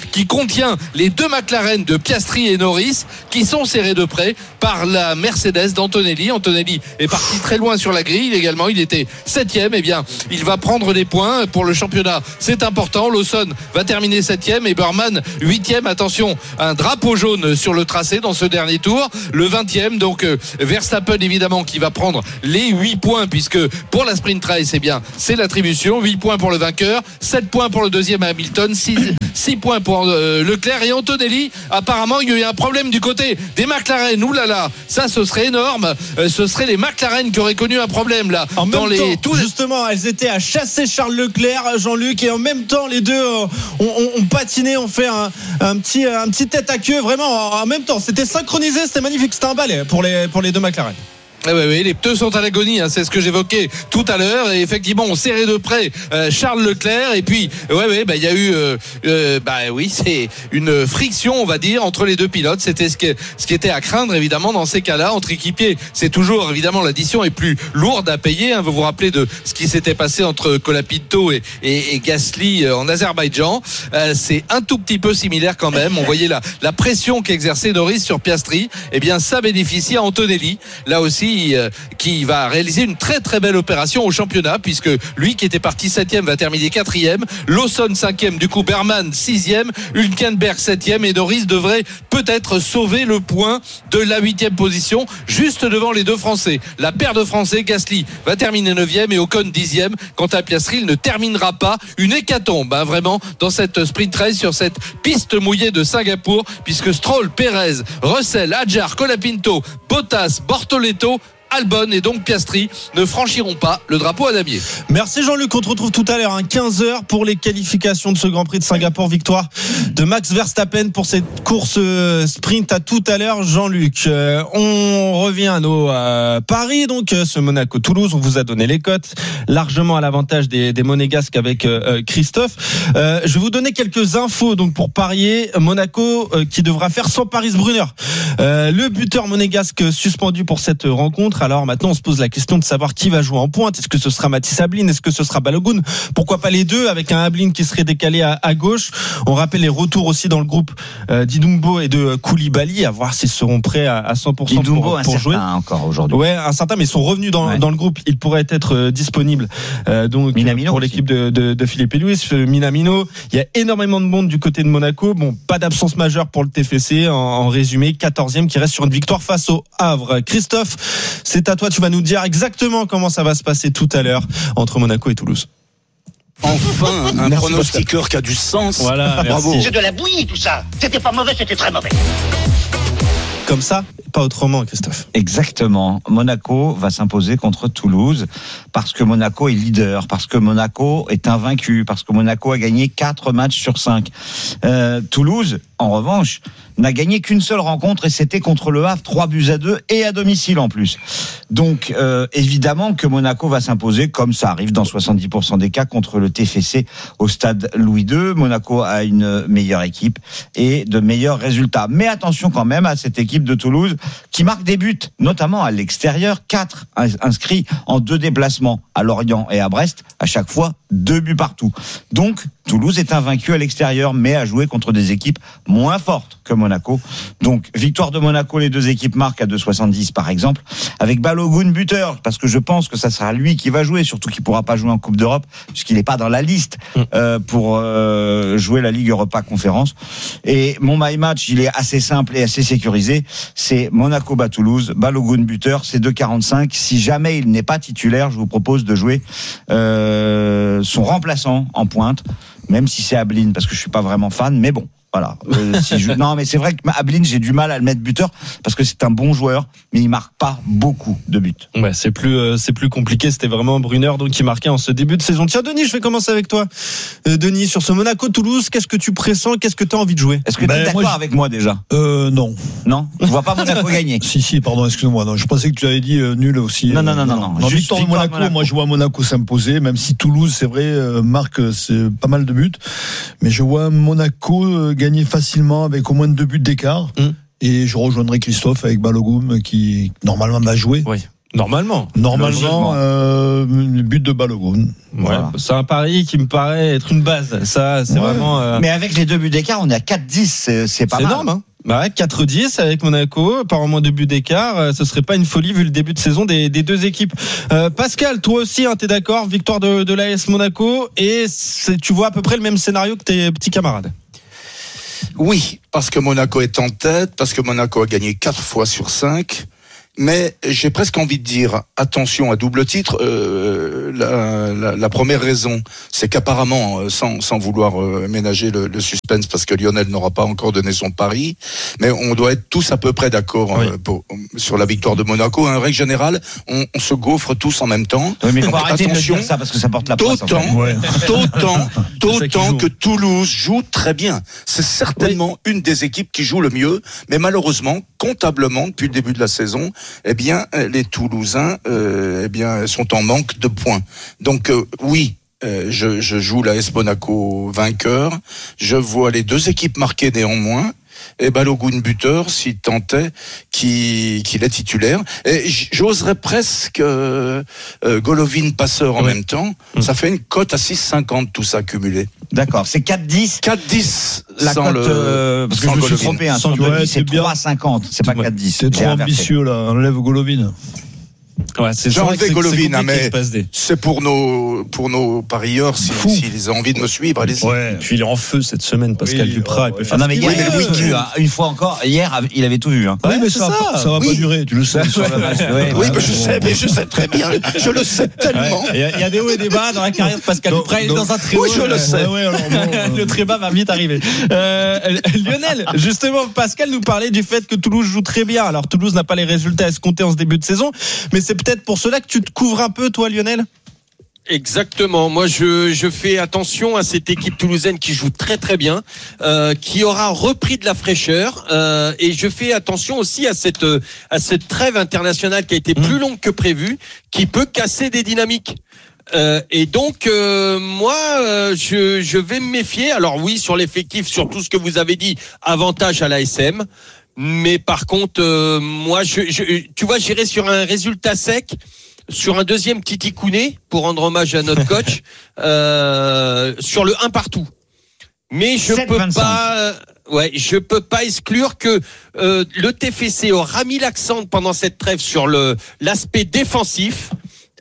qui contient les deux McLaren de Piastri et Norris qui sont serrés de près par la Mercedes d'Antonelli. Antonelli est parti très loin sur la grille également, il était septième. Eh bien, il va prendre des points pour le championnat, c'est important. Lawson va terminer septième et Burman huitième. Attention, un drapeau jaune sur le tracé dans ce dernier tour. Le vingtième, donc euh, Verstappen évidemment qui va prendre les huit points, puisque pour la sprint race, eh bien, c'est l'attribution. huit points pour le vainqueur, sept points pour le deuxième Hamilton, six points pour euh, Leclerc et Antonelli. Apparemment, il y a eu un problème du côté des McLaren. Ouh là là, ça ce serait énorme. Euh, ce serait les McLaren qui auraient connu un problème là. En dans même les temps, tous... justement, elles étaient à chasser Charles Leclerc, Jean-Luc, et en même temps, les deux euh, ont, ont, ont patiné, ont fait un, un petit, un petit tête à queue. Vraiment, en même temps, c'était synchronisé, c'était magnifique, c'était un balai pour les, pour les deux McLaren. Oui, oui, oui, les pneus sont à l'agonie, hein, c'est ce que j'évoquais tout à l'heure. Et effectivement, on serrait de près euh, Charles Leclerc. Et puis, ouais, ouais, bah il y a eu, euh, euh, bah oui, c'est une friction, on va dire, entre les deux pilotes. C'était ce qui, ce qui était à craindre, évidemment, dans ces cas-là, entre équipiers. C'est toujours, évidemment, l'addition est plus lourde à payer. Hein. Vous vous rappelez de ce qui s'était passé entre Colapinto et, et, et Gasly en Azerbaïdjan. Euh, c'est un tout petit peu similaire quand même. On voyait la, la pression qu'exerçait Norris sur Piastri. Eh bien, ça bénéficie à Antonelli. Là aussi, qui va réaliser une très très belle opération au championnat, puisque lui qui était parti septième va terminer quatrième, Lawson cinquième, du coup Berman sixième, Hülkenberg septième, et Norris devrait peut-être sauver le point de la huitième position, juste devant les deux Français. La paire de Français, Gasly va terminer neuvième et Ocon dixième. Quant à Piastri, il ne terminera pas. Une hécatombe, hein, vraiment, dans cette sprint race sur cette piste mouillée de Singapour, puisque Stroll, Perez, Russell, Hadjar, Colapinto, Bottas, Bortoleto, Albon et donc Piastri ne franchiront pas le drapeau à damier. Merci Jean-Luc, on te retrouve tout à l'heure à quinze heures pour les qualifications de ce Grand Prix de Singapour. Victoire de Max Verstappen pour cette course sprint. À tout à l'heure Jean-Luc. Euh, on revient à nos euh, paris, donc euh, ce Monaco-Toulouse, on vous a donné les cotes largement à l'avantage des, des Monégasques avec euh, Christophe. Euh, je vais vous donner quelques infos donc pour parier. Monaco euh, qui devra faire sans Paris Brunner. Euh, le buteur monégasque suspendu pour cette rencontre. Alors maintenant on se pose la question de savoir qui va jouer en pointe. Est-ce que ce sera Mathis Ablin? Est-ce que ce sera Balogun? Pourquoi pas les deux, avec un Ablin qui serait décalé à, à gauche. On rappelle les retours aussi dans le groupe euh, d'Idumbo et de Koulibaly, à voir s'ils seront prêts à, à cent pour cent Idumbo, pour, pour jouer encore aujourd'hui. Ouais, un certain, mais ils sont revenus dans, ouais. dans le groupe. Ils pourraient être euh, disponibles euh, donc Minamino pour l'équipe de, de, de Philippe Luis. euh, Minamino. Il y a énormément de monde du côté de Monaco. Bon, pas d'absence majeure pour le T F C. En, en résumé, quatorzième qui reste sur une victoire face au Havre. Christophe, c'est à toi. Tu vas nous dire exactement comment ça va se passer tout à l'heure entre Monaco et Toulouse. Enfin, un pronostiqueur qui a du sens. Voilà, bravo. C'est de la bouillie tout ça. C'était pas mauvais, c'était très mauvais. Comme ça, pas autrement, Christophe. Exactement. Monaco va s'imposer contre Toulouse parce que Monaco est leader, parce que Monaco est invaincu, parce que Monaco a gagné quatre matchs sur cinq. Euh, Toulouse, en revanche, n'a gagné qu'une seule rencontre et c'était contre le Havre, trois buts à deux et à domicile en plus. Donc euh, évidemment que Monaco va s'imposer, comme ça arrive dans soixante-dix pour cent des cas, contre le T F C au stade Louis deux. Monaco a une meilleure équipe et de meilleurs résultats. Mais attention quand même à cette équipe de Toulouse qui marque des buts, notamment à l'extérieur, quatre inscrits en deux déplacements, à Lorient et à Brest, à chaque fois deux buts partout. Donc Toulouse est invaincu à l'extérieur, mais a joué contre des équipes moins fortes que Monaco. Donc victoire de Monaco, les deux équipes marquent à deux virgule soixante-dix par exemple, avec Balogun buteur, parce que je pense que ça sera lui qui va jouer, surtout qu'il ne pourra pas jouer en Coupe d'Europe, puisqu'il n'est pas dans la liste euh, pour euh, jouer la Ligue Europa Conférence. Et mon my match, il est assez simple et assez sécurisé, c'est Monaco bat Toulouse, Balogun buteur, c'est deux virgule quarante-cinq. Si jamais il n'est pas titulaire, je vous propose de jouer euh, son remplaçant en pointe, même si c'est Ablin, parce que je suis pas vraiment fan, mais bon. Voilà. Euh, si je... Non, mais c'est vrai que Ablin, j'ai du mal à le mettre buteur parce que c'est un bon joueur, mais il marque pas beaucoup de buts. Ouais, c'est plus, euh, c'est plus compliqué. C'était vraiment Brunner donc qui marquait en ce début de saison. Tiens, Denis, je vais commencer avec toi. Euh, Denis, sur ce Monaco-Toulouse, qu'est-ce que tu pressens? Qu'est-ce que tu as envie de jouer? Est-ce que ben, tu es d'accord moi, je... avec moi déjà? Euh, non. Non. Tu vois pas Monaco gagner? Si, si, pardon, excuse-moi. Non, je pensais que tu avais dit euh, nul aussi. Non, non, non, non, non. non. Victoire de Monaco, Monaco, moi je vois Monaco s'imposer, même si Toulouse, c'est vrai, euh, marque c'est pas mal de buts, mais je vois Monaco euh, gagner facilement avec au moins deux buts d'écart. Mmh. Et je rejoindrai Christophe avec Balogun qui normalement va jouer. Oui. Normalement. Normalement, euh, le but de Balogun. Ouais, voilà. C'est un pari qui me paraît être une base. Ça, c'est ouais. vraiment. Euh... Mais avec les deux buts d'écart, on est à quatre dix. C'est, c'est pas c'est mal. C'est énorme, hein. Bah ouais, quatre dix avec Monaco, par au moins deux buts d'écart, euh, ce serait pas une folie vu le début de saison des, des deux équipes. Euh, Pascal, toi aussi, hein, t'es d'accord, victoire de, de l'A S Monaco, et tu vois à peu près le même scénario que tes petits camarades. Oui, parce que Monaco est en tête, parce que Monaco a gagné quatre fois sur cinq. Mais j'ai presque envie de dire, attention à double titre. Euh, la, la, la première raison, c'est qu'apparemment, sans, sans vouloir euh, ménager le, le suspense, parce que Lionel n'aura pas encore donné son pari, mais on doit être tous à peu près d'accord oui. euh, pour, sur la victoire de Monaco. En règle générale, on, on se gaufre tous en même temps. Oui, mais il faut arrêter attention, de dire ça parce que ça porte la poisse. D'autant, en fait. ouais. d'autant, d'autant que Toulouse joue très bien. C'est certainement oui. une des équipes qui joue le mieux, mais malheureusement, comptablement, depuis le début de la saison, eh bien, les Toulousains, euh, eh bien, sont en manque de points. Donc, euh, oui, euh, je, je joue l'A S Monaco vainqueur. Je vois les deux équipes marquées néanmoins. Et Balogun buteur, si tant est qu'il, qu'il est titulaire. Et j'oserais presque euh, euh, Golovin passeur en oui. même temps. Mmh. Ça fait une cote à six cinquante tout ça cumulé. D'accord, c'est quatre dix. quatre dix la sans cote, le euh, parce que sans je me suis Golovin. trompé, hein, sans ouais, c'est trois cinquante, c'est pas quatre dix. C'est trop ambitieux là, enlève Golovin. Ouais, c'est J'ai enlevé Golovin, hein, mais c'est, c'est pour nos pour nos parieurs si, s'ils ont envie de me suivre, allez-y. Ouais. Puis il est en feu cette semaine, Pascal oui, Duprat. ouais, il peut ouais. faire ah non mais hier, oui, mais oui, une fois encore, hier il avait tout vu. Hein. Ouais, mais c'est ça, ça. Va, ça va oui. pas durer, tu le sais. Sur la match. Ouais, oui, mais je sais, mais je sais très bien, je le sais tellement. Il ouais, y, y a des hauts et des bas dans la carrière de Pascal Duprat. Il est dans un très haut. Oui, je le sais. Ouais, alors, bon, le très bas va vite arriver. Euh, Lionel, justement, Pascal nous parlait du fait que Toulouse joue très bien. Alors Toulouse n'a pas les résultats escomptés en ce début de saison, mais c'est peut-être pour cela que tu te couvres un peu, toi, Lionel. Exactement. Moi, je, je fais attention à cette équipe toulousaine qui joue très très bien, euh, qui aura repris de la fraîcheur, euh, et je fais attention aussi à cette à cette trêve internationale qui a été plus longue que prévu, qui peut casser des dynamiques. Euh, et donc euh, moi euh, je, je vais me méfier. Alors oui, sur l'effectif, sur tout ce que vous avez dit, avantage à l'A S M. Mais par contre, euh, moi, je, je, tu vois, j'irai sur un résultat sec, sur un deuxième Titi Kouné, pour rendre hommage à notre coach, euh, sur le un partout. Mais je peux pas, euh, ouais, je peux pas exclure que euh, le T F C aura mis l'accent pendant cette trêve sur le l'aspect défensif.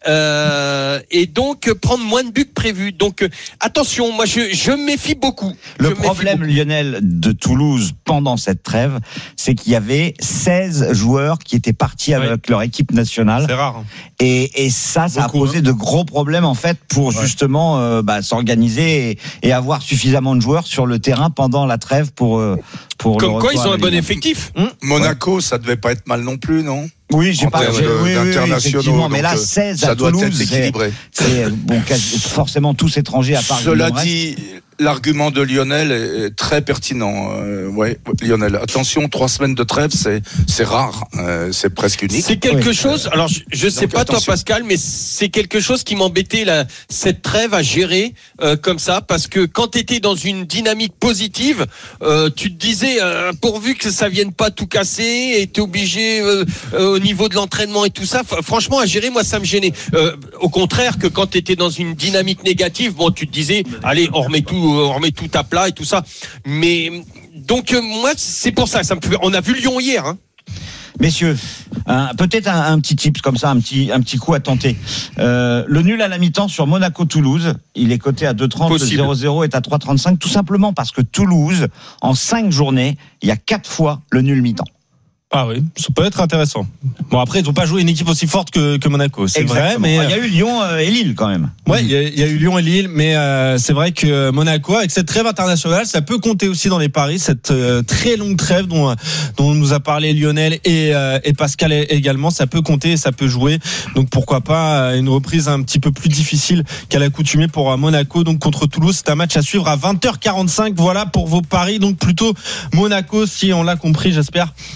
Euh, et donc prendre moins de buts que prévu. Donc attention, moi je, je me méfie beaucoup. Le je problème, beaucoup. Lionel, de Toulouse pendant cette trêve, c'est qu'il y avait seize joueurs qui étaient partis avec oui. leur équipe nationale. C'est rare. Et, et ça, ça beaucoup, a posé hein. de gros problèmes en fait pour ouais. justement euh, bah, s'organiser et, et avoir suffisamment de joueurs sur le terrain pendant la trêve pour euh, pour. Comme le quoi, ils ont un bon effectif. Hum Monaco, ouais. ça devait pas être mal non plus, non? Oui, j'ai en pas j'ai, oui, oui, mais là seize ça à doit Toulouse, être équilibré. C'est, c'est bon, forcément tous étrangers à part. Cela dit, l'argument de Lionel est très pertinent. Euh, ouais, Lionel, attention, trois semaines de trêve, c'est c'est rare, euh, c'est presque unique. C'est quelque oui. chose. Alors, je, je sais Donc, pas attention. toi, Pascal, mais c'est quelque chose qui m'embêtait là, cette trêve à gérer euh, comme ça, parce que quand t'étais dans une dynamique positive, euh, tu te disais euh, pourvu que ça vienne pas tout casser, et t'es obligé euh, euh, au niveau de l'entraînement et tout ça. F- franchement, à gérer, moi, ça me gênait. Euh, au contraire, que quand t'étais dans une dynamique négative, bon, tu te disais, allez, on remet tout, on remet tout à plat et tout ça. Mais donc euh, moi, c'est pour ça. Ça me fait... On a vu Lyon hier. Hein. Messieurs, un, peut-être un, un petit tips comme ça, un petit, un petit coup à tenter. Euh, le nul à la mi-temps sur Monaco-Toulouse, il est coté à deux trente, le zéro zéro est à trois trente-cinq, tout simplement parce que Toulouse, en cinq journées, il y a quatre fois le nul mi-temps. Ah oui, ça peut être intéressant. Bon, après, ils n'ont pas joué une équipe aussi forte que, que Monaco, c'est Exactement. vrai. Mais il y a eu Lyon euh, et Lille quand même. Ouais, il y, a, il y a eu Lyon et Lille, mais euh, c'est vrai que Monaco, avec cette trêve internationale, ça peut compter aussi dans les paris. Cette euh, très longue trêve dont, dont nous a parlé Lionel et, euh, et Pascal également, ça peut compter, ça peut jouer. Donc pourquoi pas une reprise un petit peu plus difficile qu'à l'accoutumée pour Monaco. Donc contre Toulouse, c'est un match à suivre à vingt heures quarante-cinq. Voilà pour vos paris. Donc plutôt Monaco, si on l'a compris, j'espère le voir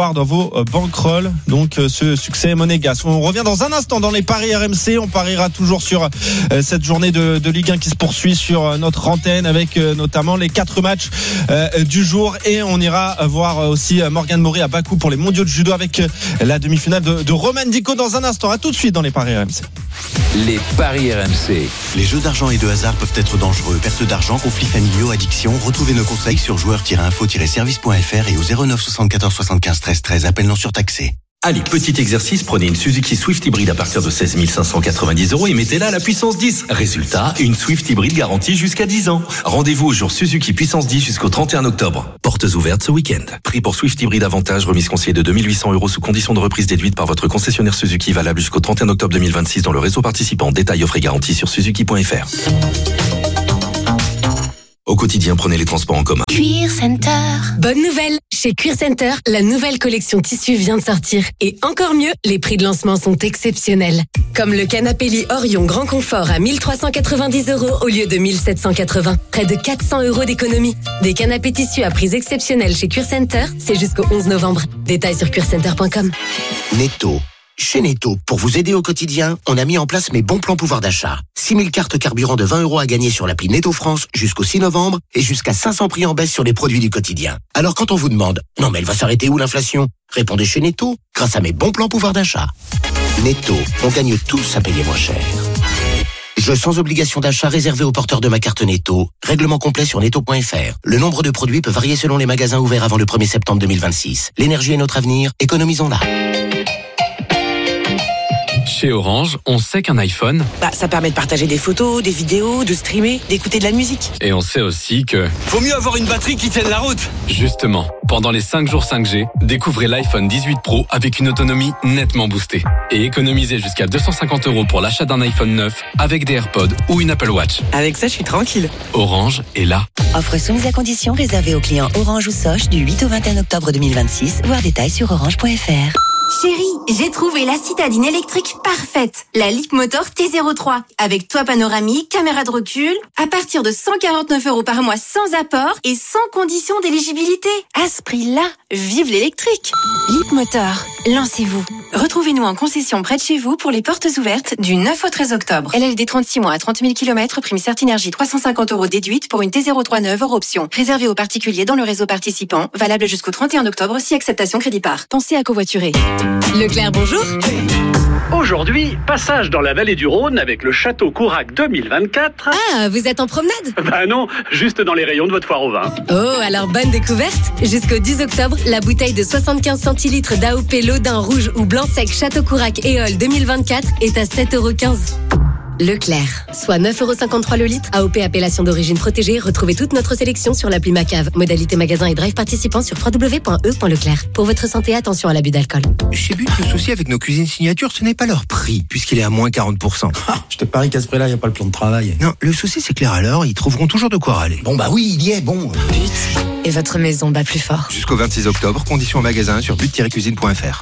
voir dans vos bankrolls. Donc ce succès monégasque. On revient dans un instant dans les paris R M C. On pariera toujours sur cette journée de, de Ligue un qui se poursuit sur notre antenne avec notamment les quatre matchs du jour. Et on ira voir aussi Morgane Maury à Bakou pour les mondiaux de judo avec la demi-finale de, de Roman Dico dans un instant. À tout de suite dans les paris R M C. Les paris R M C. Les jeux d'argent et de hasard peuvent être dangereux. Perte d'argent, conflits familiaux, addiction. Retrouvez nos conseils sur joueurs tiret info tiret service point f r et au zéro neuf soixante-quatorze soixante-quinze treize treize. Appel non surtaxé. Allez, petit exercice, prenez une Suzuki Swift hybride à partir de seize mille cinq cent quatre-vingt-dix euros et mettez-la à la puissance dix. Résultat, une Swift hybride garantie jusqu'à dix ans. Rendez-vous au jour Suzuki puissance dix jusqu'au trente et un octobre. Portes ouvertes ce week-end. Prix pour Swift hybride avantage, remise conseillée de deux mille huit cents euros sous condition de reprise déduite par votre concessionnaire Suzuki, valable jusqu'au trente et un octobre deux mille vingt-six dans le réseau participant. Détails offre et garantie sur suzuki point f r. Au quotidien, prenez les transports en commun. Cuir Center. Bonne nouvelle. Chez Cuir Center, la nouvelle collection tissu vient de sortir. Et encore mieux, les prix de lancement sont exceptionnels. Comme le canapé lit Orion Grand Confort à mille trois cent quatre-vingt-dix euros au lieu de mille sept cent quatre-vingts. Près de quatre cents euros d'économie. Des canapés tissus à prix exceptionnels chez Cuir Center, c'est jusqu'au onze novembre. Détails sur cuir center point com. Netto. Chez Netto, pour vous aider au quotidien, on a mis en place mes bons plans pouvoir d'achat. six mille cartes carburant de vingt euros à gagner sur l'appli Netto France jusqu'au six novembre et jusqu'à cinq cents prix en baisse sur les produits du quotidien. Alors quand on vous demande « Non mais elle va s'arrêter où l'inflation ?» Répondez chez Netto, grâce à mes bons plans pouvoir d'achat. Netto, on gagne tous à payer moins cher. Jeu sans obligation d'achat réservé aux porteurs de ma carte Netto. Règlement complet sur netto point f r. Le nombre de produits peut varier selon les magasins ouverts avant le premier septembre deux mille vingt-six. L'énergie est notre avenir, économisons-la. Chez Orange, on sait qu'un iPhone, bah, ça permet de partager des photos, des vidéos, de streamer, d'écouter de la musique. Et on sait aussi que... Faut mieux avoir une batterie qui tienne la route. Justement, pendant les cinq jours cinq G, découvrez l'iPhone dix-huit Pro avec une autonomie nettement boostée. Et économisez jusqu'à deux cent cinquante euros pour l'achat d'un iPhone neuf avec des AirPods ou une Apple Watch. Avec ça, je suis tranquille. Orange est là. Offre soumise à condition réservée aux clients Orange ou Soch du huit au vingt et un octobre deux mille vingt-six. Voir détails sur orange point f r. Chérie, j'ai trouvé la citadine électrique parfaite. La Leapmotor T zéro trois. Avec toit panoramique, caméra de recul, à partir de cent quarante-neuf euros par mois sans apport et sans condition d'éligibilité. À ce prix-là, vive l'électrique. Leapmotor, lancez-vous. Retrouvez-nous en concession près de chez vous pour les portes ouvertes du neuf au treize octobre. L L D trente-six mois à trente mille kilomètres, prime Certinergie trois cent cinquante euros déduite pour une T zéro trois neuve hors option. Réservé aux particuliers dans le réseau participant, valable jusqu'au trente et un octobre si acceptation crédit par. Pensez à covoiturer. Leclerc, bonjour. Aujourd'hui, passage dans la vallée du Rhône avec le Château Courac deux mille vingt-quatre. Ah, vous êtes en promenade? Bah non, juste dans les rayons de votre foire au vin. Oh, alors bonne découverte. Jusqu'au dix octobre, la bouteille de soixante-quinze centilitres d'A O P Lodin rouge ou blanc sec Château Courac Éole deux mille vingt-quatre est à sept euros quinze. Leclerc, soit neuf euros cinquante-trois le litre. A O P appellation d'origine protégée. Retrouvez toute notre sélection sur l'appli Macave. Modalité magasin et drive participants sur w w w point e point leclerc. Pour votre santé, attention à l'abus d'alcool. Chez But, le souci avec nos cuisines signature, ce n'est pas leur prix, puisqu'il est à moins quarante pour cent. Ah, je te parie qu'à ce prix-là, il n'y a pas le plan de travail. Non, le souci c'est que les râleurs, ils trouveront toujours de quoi râler. Bon bah oui, il y est, bon. But, et votre maison bat plus fort. Jusqu'au vingt-six octobre, conditions en magasin sur but tiret cuisine point f r.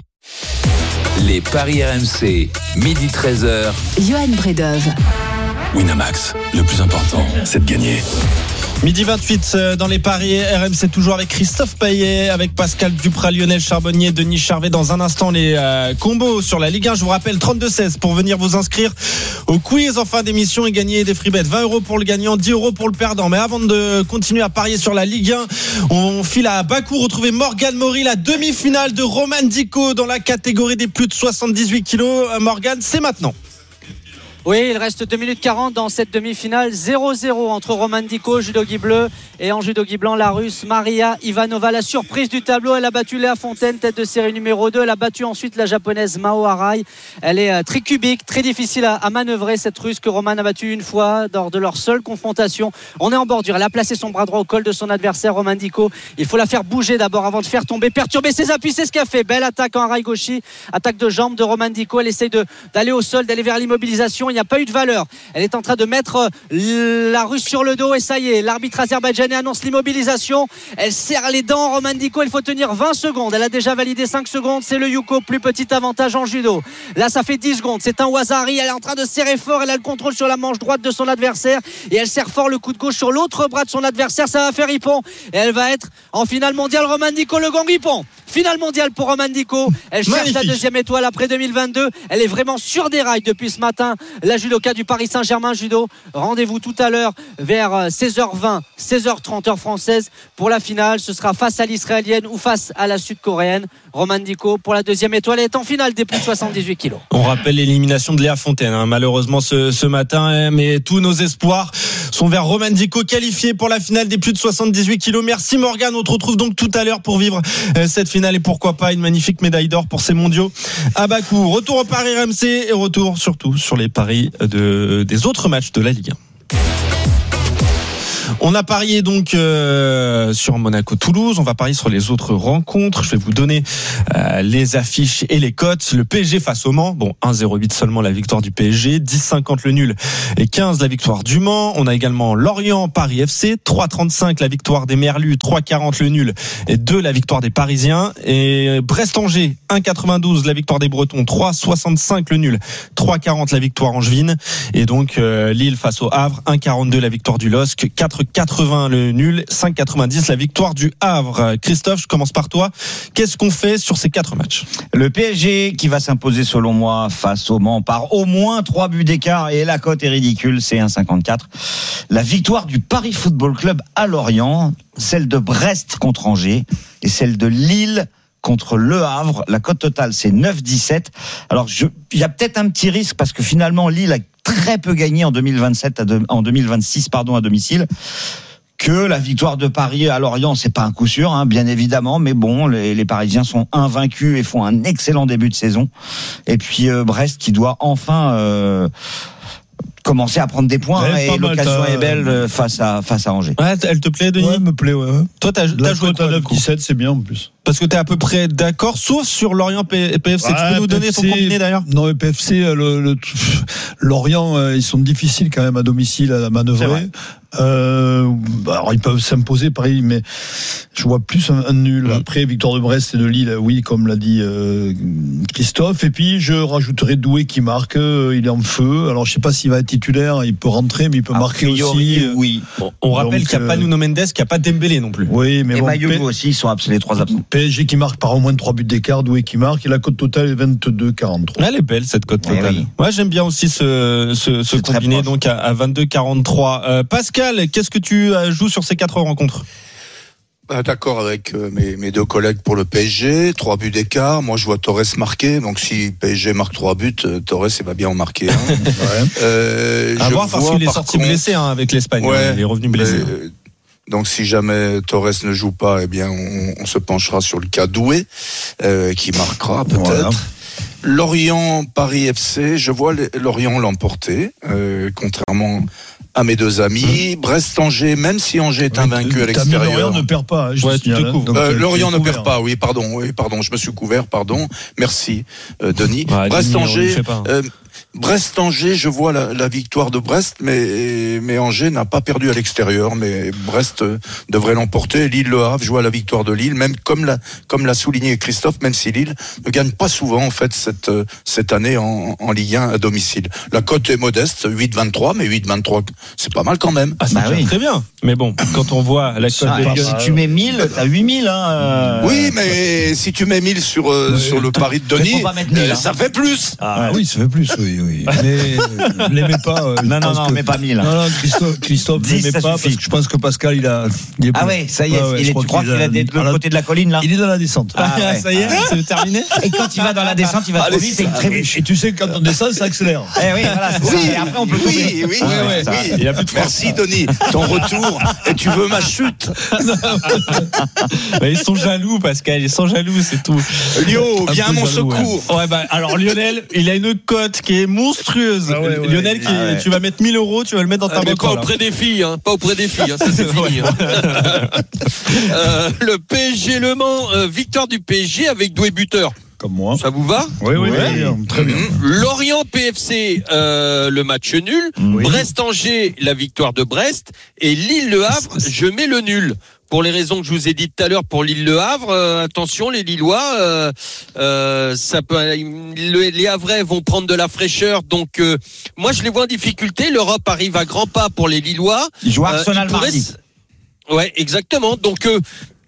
Les paris R M C, midi treize heures. Johan Bredov. Winamax, le plus important, c'est de gagner. Midi vingt-huit dans les paris R M C, toujours avec Christophe Payet, avec Pascal Duprat, Lionel Charbonnier, Denis Charvet. Dans un instant, les euh, combos sur la Ligue un. Je vous rappelle, trente-deux seize pour venir vous inscrire au quiz en fin d'émission et gagner des free bets. vingt euros pour le gagnant, dix euros pour le perdant. Mais avant de continuer à parier sur la Ligue un, on file à Bakou retrouver Morgane Maury, la demi-finale de Roman Dico dans la catégorie des plus de soixante-dix-huit kilos. Morgane, c'est maintenant. Oui, il reste deux minutes quarante dans cette demi-finale. zéro zéro entre Roman Dico, judogi bleu, et en judogi blanc, la Russe Maria Ivanova. La surprise du tableau, elle a battu Léa Fontaine, tête de série numéro deux. Elle a battu ensuite la japonaise Mao Arai. Elle est très cubique, très difficile à, à manœuvrer, cette Russe que Roman a battue une fois lors de leur seule confrontation. On est en bordure. Elle a placé son bras droit au col de son adversaire, Roman Dico. Il faut la faire bouger d'abord avant de faire tomber, perturber ses appuis. C'est ce qu'elle fait. Belle attaque en Arai Goshi. Attaque de jambe de Roman Dico. Elle essaye de, d'aller au sol, d'aller vers l'immobilisation. Il n'y a pas eu de valeur. Elle est en train de mettre la Russe sur le dos et ça y est, l'arbitre azerbaïdjanais annonce l'immobilisation. Elle serre les dents, Roman Dico. Il faut tenir vingt secondes. Elle a déjà validé cinq secondes. C'est le Yuko, plus petit avantage en judo. Là, ça fait dix secondes. C'est un Wazari. Elle est en train de serrer fort. Elle a le contrôle sur la manche droite de son adversaire et elle serre fort le coup de gauche sur l'autre bras de son adversaire. Ça va faire Ippon et elle va être en finale mondiale. Roman Dico, le gong Ippon. Finale mondiale pour Romane Dico. Elle cherche Magnifique. La deuxième étoile après deux mille vingt-deux. Elle est vraiment sur des rails depuis ce matin. La judoka du Paris Saint-Germain Judo. Rendez-vous tout à l'heure vers seize heures vingt, seize heures trente heure française pour la finale. Ce sera face à l'israélienne ou face à la sud-coréenne. Romane Dico pour la deuxième étoile est en finale des plus de soixante-dix-huit kilos. On rappelle l'élimination de Léa Fontaine hein, malheureusement ce, ce matin, mais tous nos espoirs sont vers Romane Dico qualifiée pour la finale des plus de soixante-dix-huit kilos. Merci Morgane, on te retrouve donc tout à l'heure pour vivre euh, cette finale et pourquoi pas une magnifique médaille d'or pour ces mondiaux à Bakou. Retour au Paris R M C et retour surtout sur les paris de, des autres matchs de la Ligue un. On a parié donc euh, sur Monaco-Toulouse. On va parier sur les autres rencontres. Je vais vous donner euh, les affiches et les cotes. Le P S G face au Mans. Bon, un zéro huit seulement la victoire du P S G. dix cinquante le nul et quinze la victoire du Mans. On a également Lorient-Paris F C. trois trente-cinq la victoire des Merlus. trois quarante le nul et deux la victoire des Parisiens. Et Brest-Angers, un quatre-vingt-douze la victoire des Bretons. trois soixante-cinq le nul. trois quarante la victoire angevine. Et donc euh, Lille face au Havre. un quarante-deux la victoire du L O S C. quatre quatre-vingts le nul, cinq quatre-vingt-dix la victoire du Havre. Christophe, je commence par toi. Qu'est-ce qu'on fait sur ces quatre matchs ? Le P S G qui va s'imposer selon moi face au Mans par au moins trois buts d'écart et la cote est ridicule, c'est un cinquante-quatre. La victoire du Paris Football Club à Lorient, celle de Brest contre Angers et celle de Lille contre Le Havre. La cote totale, c'est neuf dix-sept. Alors, je, il y a peut-être un petit risque parce que finalement, Lille a très peu gagné en deux mille vingt-sept, à de, en deux mille vingt-six, pardon, à domicile. Que la victoire de Paris à Lorient, c'est pas un coup sûr, hein, bien évidemment, mais bon, les, les Parisiens sont invaincus et font un excellent début de saison. Et puis euh, Brest qui doit enfin euh, commencer à prendre des points ouais, et l'occasion mal, est belle face à face à Angers. Ouais, elle te plaît, Denis ? Ouais, me plaît, ouais. Toi, t'as, t'as joué à neuf dix-sept, c'est bien en plus. Parce que tu es à peu près d'accord, sauf sur Lorient P F C. Ouais, tu peux nous donner P F C, ton combiné d'ailleurs ? Non, le P F C, le, le, Lorient, ils sont difficiles quand même à domicile à manœuvrer. Euh, alors ils peuvent s'imposer, pareil, mais je vois plus un, un nul. Mmh. Après, victoire de Brest et de Lille, oui, comme l'a dit euh, Christophe. Et puis, je rajouterai Doué qui marque. Euh, il est en feu. Alors, je sais pas s'il va être titulaire. Il peut rentrer, mais il peut a marquer priori, aussi. Oui. Bon, on donc, rappelle qu'il n'y a pas Nuno Mendes, qu'il n'y a pas Dembélé non plus. Oui, mais et bon, Mayoulou P... aussi, ils sont absents, les trois absents. P S G qui marque par au moins trois buts d'écart, Doué qui marque, et la cote totale est vingt-deux quarante-trois. Elle est belle cette cote totale. Oui. Moi, j'aime bien aussi ce, ce, ce combiné donc à, à vingt-deux quarante-trois. Euh, Pascal, qu'est-ce que tu joues sur ces quatre rencontres ? Bah, d'accord avec euh, mes, mes deux collègues pour le P S G, trois buts d'écart. Moi, je vois Torres marquer. Donc, si P S G marque trois buts, euh, Torres, il va bien en marquer. Hein. ouais. euh, à voir parce qu'il est sorti contre... blessé hein, avec l'Espagne. Ouais, il est revenu blessé. Euh, donc, si jamais Torres ne joue pas, eh bien, on, on se penchera sur le cas Doué, euh, qui marquera peut-être. Voilà. Lorient, Paris F C, je vois Lorient l'emporter, euh, contrairement à mes deux amis. Brest-Angers, même si Angers est invaincu à l'extérieur. Lorient ne perd pas. Hein, ouais, tu te couvres. Euh, Lorient ne perd pas, oui, pardon, oui, pardon, je me suis couvert, pardon. Merci, euh, Denis. Ouais, Brest-Angers. Euh, Brest-Angers, je vois la, la victoire de Brest, mais, mais Angers n'a pas perdu à l'extérieur, mais Brest euh, devrait l'emporter. Lille-Le Havre, je vois la victoire de Lille, même comme l'a, comme l'a souligné Christophe, même si Lille ne gagne pas souvent, en fait, cette, cette année en, en Ligue un à domicile. La cote est modeste, huit vingt-trois, mais huit vingt-trois, c'est pas mal quand même. Ah, c'est bah oui. Très bien. Mais bon, quand on voit la cote de Lyon. Si tu mets mille, t'as huit mille, hein. Euh... Oui, mais si tu mets mille sur, euh, oui, sur le pari de Denis, mille, euh, ça fait plus. Ah, oui, ça fait plus, oui, oui. Mais ne l'aimez pas. Euh, non, non, non, que... mais pas mille. Non, non, Christophe, Christophe ne l'aimait pas parce que je pense que Pascal, il a. Il est ah ouais, ça y est, ah ouais, il est, tu crois qu'il est de l'autre côté de la colline, là ? Il est dans la descente. Ah, ouais. Ça y est, c'est terminé. Et quand il va dans la descente, il va trop vite et il trébuche. Et tu sais, quand on descend, ça accélère. Eh oui, voilà, c'est ça. Et après, on peut Oui, oui, oui. Merci, Denis. Ton retour. Et tu veux ma chute ? Ils sont jaloux, Pascal. Ils sont jaloux, c'est tout. Lio, viens à mon secours. Ouais, bah, alors Lionel, il a une cote qui est monstrueuse. Ah ouais, ouais. Lionel, qui, ah ouais. tu vas mettre mille euros, tu vas le mettre dans ta ah, banque. Pas auprès des filles, hein. Pas auprès des filles, hein. Ça c'est fini. Hein. euh, le P S G Le Mans, euh, victoire du P S G avec Doué buteur. Comme moi. Ça vous va ? Oui, oui, oui, oui, très bien. Lorient P F C, euh, le match nul. Oui. Brest-Angers, la victoire de Brest. Et Lille-Le Havre, je mets le nul. Pour les raisons que je vous ai dites tout à l'heure pour Lille-Le Havre, euh, attention, les Lillois, euh, euh, ça peut, le, les Havrais vont prendre de la fraîcheur. Donc, euh, moi, je les vois en difficulté. L'Europe arrive à grands pas pour les Lillois. Ils jouent Arsenal euh, mardi. Ouais, exactement. Donc, euh,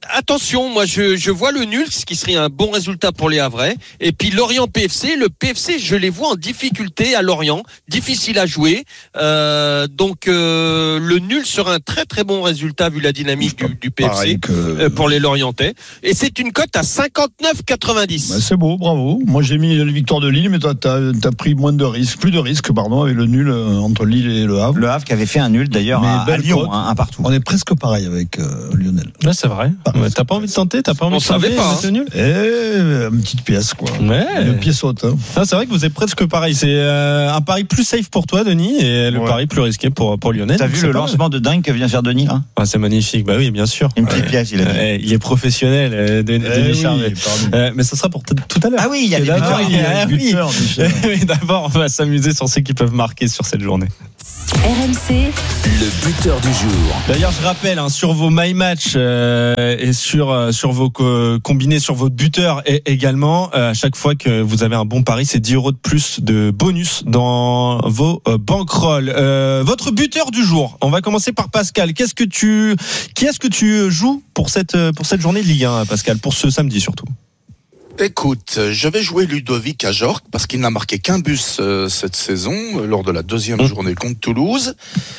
attention, moi je, je vois le nul, ce qui serait un bon résultat pour les Havrais. Et puis Lorient P F C, le P F C, je les vois en difficulté à Lorient, difficile à jouer. Euh, donc euh, le nul sera un très très bon résultat vu la dynamique du, du P F C que... euh, pour les Lorientais. Et c'est une cote à cinquante-neuf quatre-vingt-dix. Bah, c'est beau, bravo. Moi j'ai mis la victoire de Lille, mais toi t'as, t'as pris moins de risques, plus de risques, pardon, avec le nul euh, entre Lille et le Havre. Le Havre qui avait fait un nul d'ailleurs à, à Lyon, hein, un partout. On est presque pareil avec euh, Lionel. Là, c'est vrai. Ouais, t'as pas envie de tenter, t'as pas envie On de savait tenter, pas, hein. c'est nul. Eh, une petite pièce quoi. Ouais. Une pièce haute. Hein. Non, c'est vrai que vous êtes presque pareil. C'est euh, un pari plus safe pour toi, Denis, et le ouais. pari plus risqué pour pour Lionel. T'as vu le lancement de dingue que vient faire Denis là? Ah, c'est magnifique. Bah oui, bien sûr. Une petite ouais. pièce, il a dit. Euh, il est professionnel, euh, Denis, eh Denis oui, Charvet. Euh, mais ça sera pour t- tout à l'heure. Ah oui, il y a des buteurs. Il y a des buteurs. Oui. D'abord, on va s'amuser sur ceux qui peuvent marquer sur cette journée. R M C, Le buteur du jour. D'ailleurs, je rappelle hein, sur vos my match euh, et sur euh, sur vos co- combinés sur votre buteur et également euh, à chaque fois que vous avez un bon pari, c'est dix euros de plus de bonus dans vos euh, bankrolls. Euh, votre buteur du jour. On va commencer par Pascal. Qu'est-ce que tu qui est-ce que tu joues pour cette pour cette journée de Ligue un, Pascal, pour ce samedi surtout? Écoute, je vais jouer Ludovic à Jorque parce qu'il n'a marqué qu'un but euh, cette saison euh, lors de la deuxième mmh. journée contre Toulouse.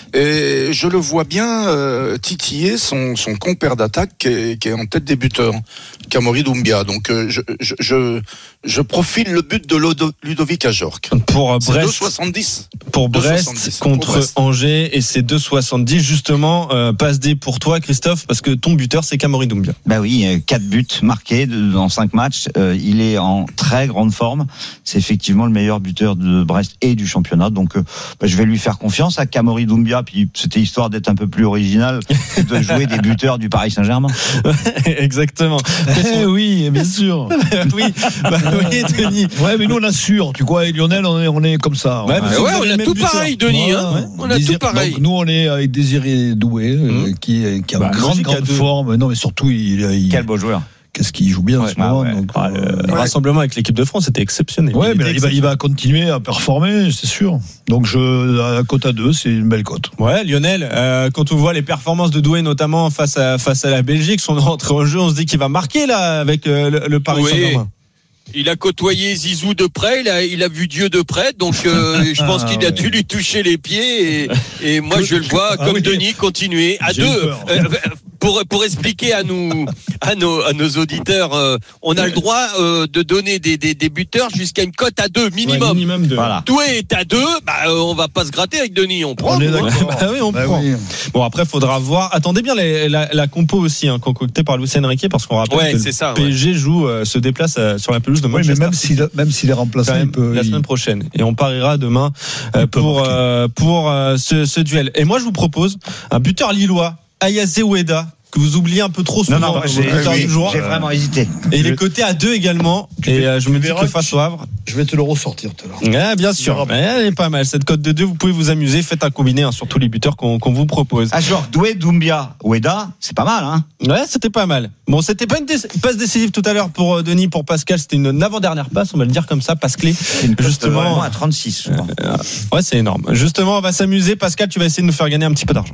Et je le vois bien euh, titiller son, son compère d'attaque qui est, qui est en tête des buteurs, Kamori Doumbia. Donc euh, je, je, je, je profile le but de Lodo, Ludovic à Jorque. Pour c'est Brest, deux soixante-dix. Pour Brest contre pour Brest. Angers et c'est deux soixante-dix justement. Euh, passe D pour toi, Christophe, parce que ton buteur c'est Kamori Doumbia. Bah oui, quatre buts marqués dans cinq matchs. Euh, il est en très grande forme. C'est effectivement le meilleur buteur de Brest et du championnat. Donc, euh, bah, je vais lui faire confiance à Kamori Doumbia. Puis, c'était histoire d'être un peu plus original que de jouer des buteurs du Paris Saint-Germain. Exactement. Eh oui, bien sûr. oui, bah, oui, Denis. Ouais, mais nous on assure. Tu vois, et Lionel, on est, on est comme ça. Ouais, on, ouais, on a tout buteur. Pareil, Denis. Voilà, hein. On a Désir, tout pareil. Donc, nous, on est avec Désiré Doué, mmh. euh, qui, qui a bah, une grande, grande forme. Non, mais surtout, il, il quel beau joueur. Qu'est-ce qu'il joue bien ouais, en ce moment. Ouais. Donc, ah, le euh, ouais. rassemblement avec l'équipe de France, c'était exceptionnel. Ouais, il mais il va, il va continuer à performer, c'est sûr. Donc, je, à cote à deux, c'est une belle cote. Ouais, Lionel, euh, quand on voit les performances de Doué, notamment face à, face à la Belgique, son entrée en jeu, on se dit qu'il va marquer là avec euh, le, le Paris oui. Saint-Germain. Il a côtoyé Zizou de près, il a, il a vu Dieu de près, donc euh, je pense qu'il a dû lui toucher les pieds. Et, et moi, je le vois ah, comme oui. Denis continuer à J'ai deux. Euh, pour pour expliquer à nous, à nos à nos auditeurs, euh, on a le droit euh, de donner des, des des buteurs jusqu'à une cote à deux minimum. Ouais, minimum deux. Voilà. Doué est à deux, bah euh, on va pas se gratter avec Denis, on prend. On est d'accord. Hein. Bah oui, on bah prend. Oui. Bon après, faudra voir. Attendez bien les, la la compo aussi, hein, concoctée par Luis Enrique, parce qu'on rappelle ouais, que c'est le ça, P S G ouais. joue euh, se déplace euh, sur la pelouse de Manchester. Oui, mais même s'il même s'il est remplacé, il peut, la il... semaine prochaine. Et on pariera demain euh, pour euh, pour euh, ce, ce duel. Et moi, je vous propose un buteur lillois, Ayaze Oueda, que vous oubliez un peu trop souvent. Non, non, j'ai, oui, j'ai vraiment hésité. Et il est coté à deux également. Tu et vais, euh, je me dis que face au Havre. Je vais te le ressortir tout à l'heure. Ah, bien sûr. Elle est pas mal. Cette cote de deux, vous pouvez vous amuser. Faites un combiné hein, sur tous les buteurs qu'on, qu'on vous propose. Ah, genre Doué, Doumbia, Oueda, c'est pas mal, hein. Ouais, c'était pas mal. Bon, c'était pas une dé- passe décisive tout à l'heure pour euh, Denis, pour Pascal. C'était une avant-dernière passe, on va le dire comme ça, passe clé. C'est une justement à trente-six. Je crois. Euh, ouais, c'est énorme. Justement, on va s'amuser. Pascal, tu vas essayer de nous faire gagner un petit peu d'argent.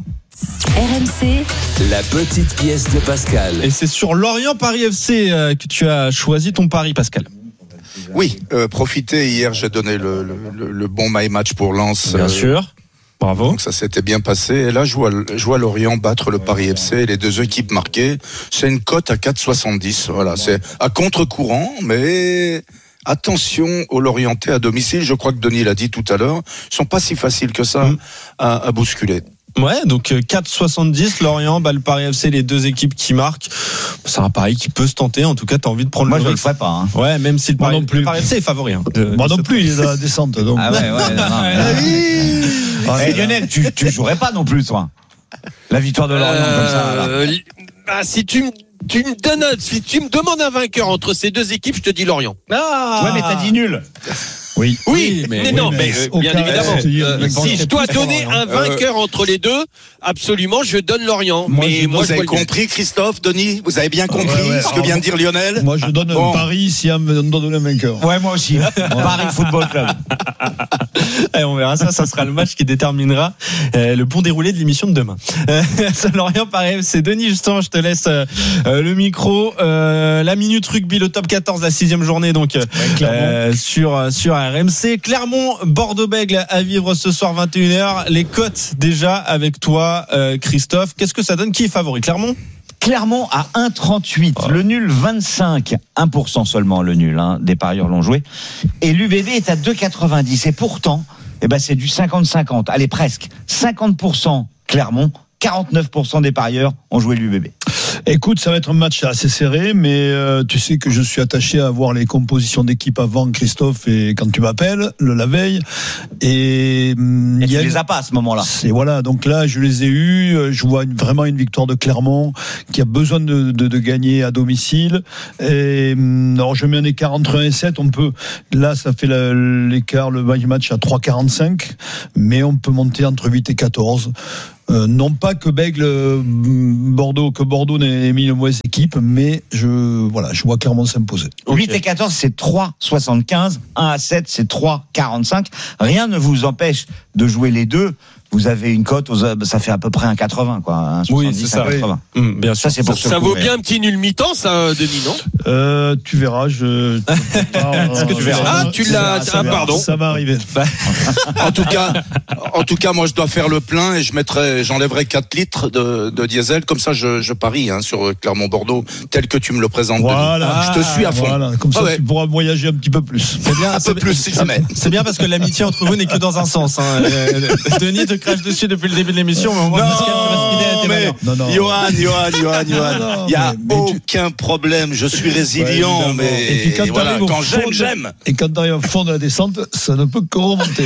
R M C, la petite pièce de Pascal. Et c'est sur Lorient Paris F C euh, que tu as choisi ton pari, Pascal. Oui, euh, profitez. Hier, j'ai donné le, le, le bon my match pour Lens. Bien euh, sûr. Bravo. Donc ça s'était bien passé. Et là, je vois, je vois Lorient battre le Paris F C. Les deux équipes marquées. C'est une cote à quatre soixante-dix. Voilà, c'est à contre-courant, mais attention aux Lorientais à domicile. Je crois que Denis l'a dit tout à l'heure. Ils sont pas si faciles que ça mmh. à, à bousculer. Ouais, donc quatre soixante-dix, Lorient, bah, le Paris F C, les deux équipes qui marquent. C'est un pari qui peut se tenter. En tout cas, t'as envie de prendre Moi, le Moi, je risque. le ferai pas. Hein. Ouais, même si le Paris, non plus. le Paris F C est favori. Hein, de, Moi de non plus, il est dans la descente. Donc. Ah ouais, ouais. Non, non. Ah, hey, Lionel, tu, tu jouerais pas non plus, toi. La victoire de Lorient euh, comme ça. Là. Bah, si tu me Tu me donnes, si tu me demandes un vainqueur entre ces deux équipes, je te dis Lorient. Ah ouais, mais t'as dit nul. Oui. Oui, mais, mais non, oui, mais, mais euh, bien évidemment. Euh, si je dois donner un vainqueur euh, entre les deux, absolument, je donne Lorient. Moi, mais je, moi, vous je avez compris, Christophe, Denis, vous avez bien compris ouais, ouais. ce que vient de dire Lionel. Moi, je donne bon. un pari si on me donne un vainqueur. Ouais, moi aussi. Paris Football Club. Et on verra ça, ça sera le match qui déterminera euh, le bon déroulé de l'émission de demain. Euh, Lorient Paris, c'est Denis, justement, je te laisse euh, le micro. Euh, la minute rugby, le top quatorze, la sixième journée, donc ouais, euh, sur sur R M C. Clermont, Bordeaux-Bègles à vivre ce soir vingt et une heures. Les cotes déjà avec toi, euh, Christophe. Qu'est-ce que ça donne? Qui est favori? Clermont? Clermont à un virgule trente-huit, oh. Le nul vingt-cinq, un pour cent seulement le nul, hein, des parieurs l'ont joué. Et l'U B B est à deux virgule quatre-vingt-dix. Et pourtant, eh ben, c'est du cinquante cinquante. Allez, presque. cinquante pour cent Clermont, quarante-neuf pour cent des parieurs ont joué l'U B B. Écoute, ça va être un match assez serré, mais euh, tu sais que je suis attaché à voir les compositions d'équipe avant, Christophe, et quand tu m'appelles, le, la veille. Et, et tu y a, les as pas à ce moment-là. C'est, voilà, donc là, je les ai eus. Je vois une, vraiment une victoire de Clermont qui a besoin de, de, de gagner à domicile. Et, alors, je mets un écart entre un et sept. On peut, là, ça fait la, l'écart, le match à trois virgule quarante-cinq, mais on peut monter entre huit et quatorze. Euh, non pas que Bègles, Bordeaux, que Bordeaux n'ait mis une mauvaise équipe, mais je, voilà, je vois clairement s'imposer. huit et quatorze, c'est trois virgule soixante-quinze. un à sept, c'est trois virgule quarante-cinq. Rien ne vous empêche de jouer les deux. Vous avez une cote, ça fait à peu près un quatre-vingts, quoi. Un oui, c'est ça. quatre-vingts. Oui. Mmh, bien sûr. Ça, c'est pour ça, ça vaut bien un petit nul mi-temps, ça, Denis, non? Euh, tu verras, je. Est-ce que tu verras? Ah, tu l'as. Ah, pardon. Ça va arriver. En tout cas, en tout cas, moi, je dois faire le plein et je mettrai, j'enlèverai quatre litres de, de diesel. Comme ça, je, je parie, hein, sur Clermont-Bordeaux, tel que tu me le présentes. Voilà. Ah, je te suis à fond. Voilà. Comme ça, ah ouais. Tu pourras voyager un petit peu plus. C'est bien. Un peu plus, si jamais. C'est bien parce que l'amitié entre vous n'est que dans un sens, hein. Denis te crache dessus depuis le début de l'émission, mais au moins, non, Pascal, tu vas se fider à tes valeurs. Non, non. Johan, Johan, Johan, Johan. Il n'y a mais, aucun tu... problème. Je suis résilient, ouais, mais et puis quand, voilà, quand j'aime, de... j'aime. Et quand tu arrives au fond de la descente, ça ne peut que remonter.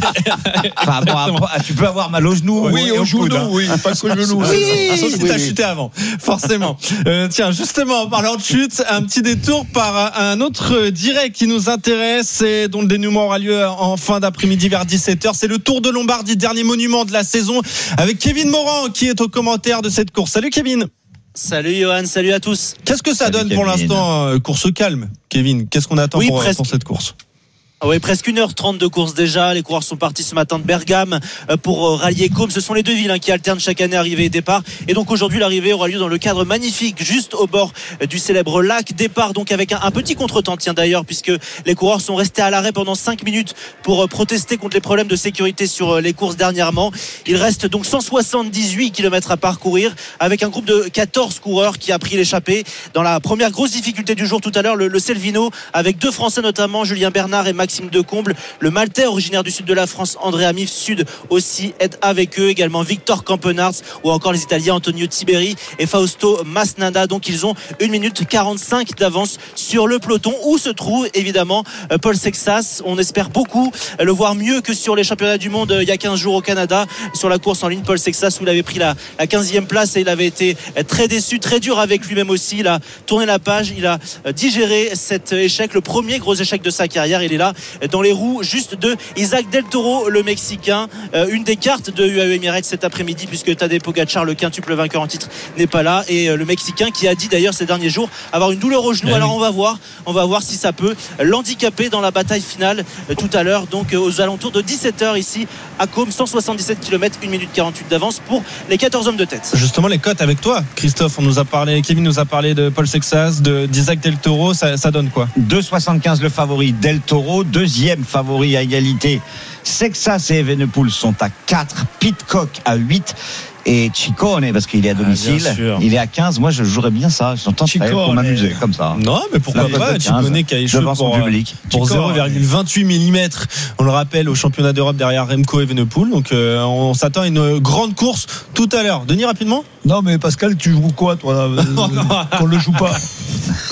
Enfin, bon, tu peux avoir mal au genou. Oui, au, au genou, hein. Oui, pas qu'au genou. Oui, oui, sauf si oui, t'as oui. chuté avant, forcément. euh, tiens, justement, en parlant de chute, un petit détour par un autre direct qui nous intéresse et dont le dénouement aura lieu en fin d'après-midi vers dix-sept heures. C'est le Tour de Lombardie, dernier monument de la saison, avec Kevin Morand qui est au commentaire de cette course. Salut Kevin. Salut Johan, salut à tous. Qu'est-ce que ça salut donne Kevin. Pour l'instant, euh, course calme, Kevin? Qu'est-ce qu'on attend oui, pour, presque. pour cette course? Oui, presque une heure trente de course déjà. Les coureurs sont partis ce matin de Bergame pour rallier Côme. Ce sont les deux villes hein, qui alternent chaque année arrivée et départ. Et donc aujourd'hui, l'arrivée aura lieu dans le cadre magnifique, juste au bord du célèbre lac. Départ donc avec un, un petit contretemps, tiens d'ailleurs, puisque les coureurs sont restés à l'arrêt pendant cinq minutes pour protester contre les problèmes de sécurité sur les courses dernièrement. Il reste donc cent soixante-dix-huit kilomètres à parcourir avec un groupe de quatorze coureurs qui a pris l'échappée. Dans la première grosse difficulté du jour tout à l'heure, le, le Selvino, avec deux Français notamment, Julien Bernard et Maxime Decomble. Le Maltais originaire du sud de la France, André Amif Sud aussi est avec eux, également Victor Campenarts ou encore les Italiens Antonio Tiberi et Fausto Masnada. Donc ils ont une minute quarante-cinq d'avance sur le peloton où se trouve évidemment Paul Sexas. On espère beaucoup le voir mieux que sur les championnats du monde il y a quinze jours au Canada sur la course en ligne. Paul Sexas où il avait pris la, la quinzième place et il avait été très déçu, très dur avec lui-même aussi. Il a tourné la page, il a digéré cet échec, le premier gros échec de sa carrière. Il est là dans les roues juste de Isaac Del Toro, le Mexicain, euh, une des cartes de U A E Emirates cet après-midi, puisque Tadej Pogacar, le quintuple vainqueur en titre, n'est pas là, et euh, le Mexicain qui a dit d'ailleurs ces derniers jours avoir une douleur au genou. Alors on va voir on va voir si ça peut l'handicaper dans la bataille finale euh, tout à l'heure, donc euh, aux alentours de dix-sept heures ici à Côme. Cent soixante-dix-sept kilomètres, une minute quarante-huit d'avance pour les quatorze hommes de tête. Justement, les cotes avec toi, Christophe. On nous a parlé, Kevin nous a parlé de Paul Sexas, de, d'Isaac Del Toro. Ça, ça donne quoi? deux virgule soixante-quinze le favori Del Toro, deuxième favori à égalité. Sexas et Evenepoel sont à quatre, Pidcock à huit. Et Ciccone, parce qu'il est à domicile, ah, il est à quinze. Moi, je jouerais bien ça. J'entends ça pour m'amuser, comme ça. Non, mais pourquoi pas? Ciccone qui a échoué pour, son public. pour zéro virgule vingt-huit millimètres. On le rappelle, au championnat d'Europe derrière Remco Evenepoel. Donc, euh, on s'attend à une grande course tout à l'heure. Denis, rapidement? Non, mais Pascal, tu joues quoi, toi, là, qu'on le joue pas?